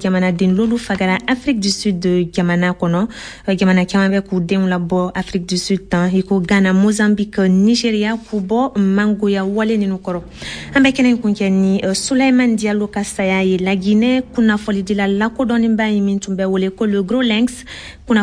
den lolu fagara Afrique du Sud jamana kono jamana kama be ku den la bo Afrique du Sud tan iko Ghana Mozambique Nigeria ku bo mango ya wale ninu koro ambe kenen kunkeni Souleymane Diallo Kasaya la Guinée kuna foli dila la ko doni mba yimin tumbe wole ko le Gros Lynx kuna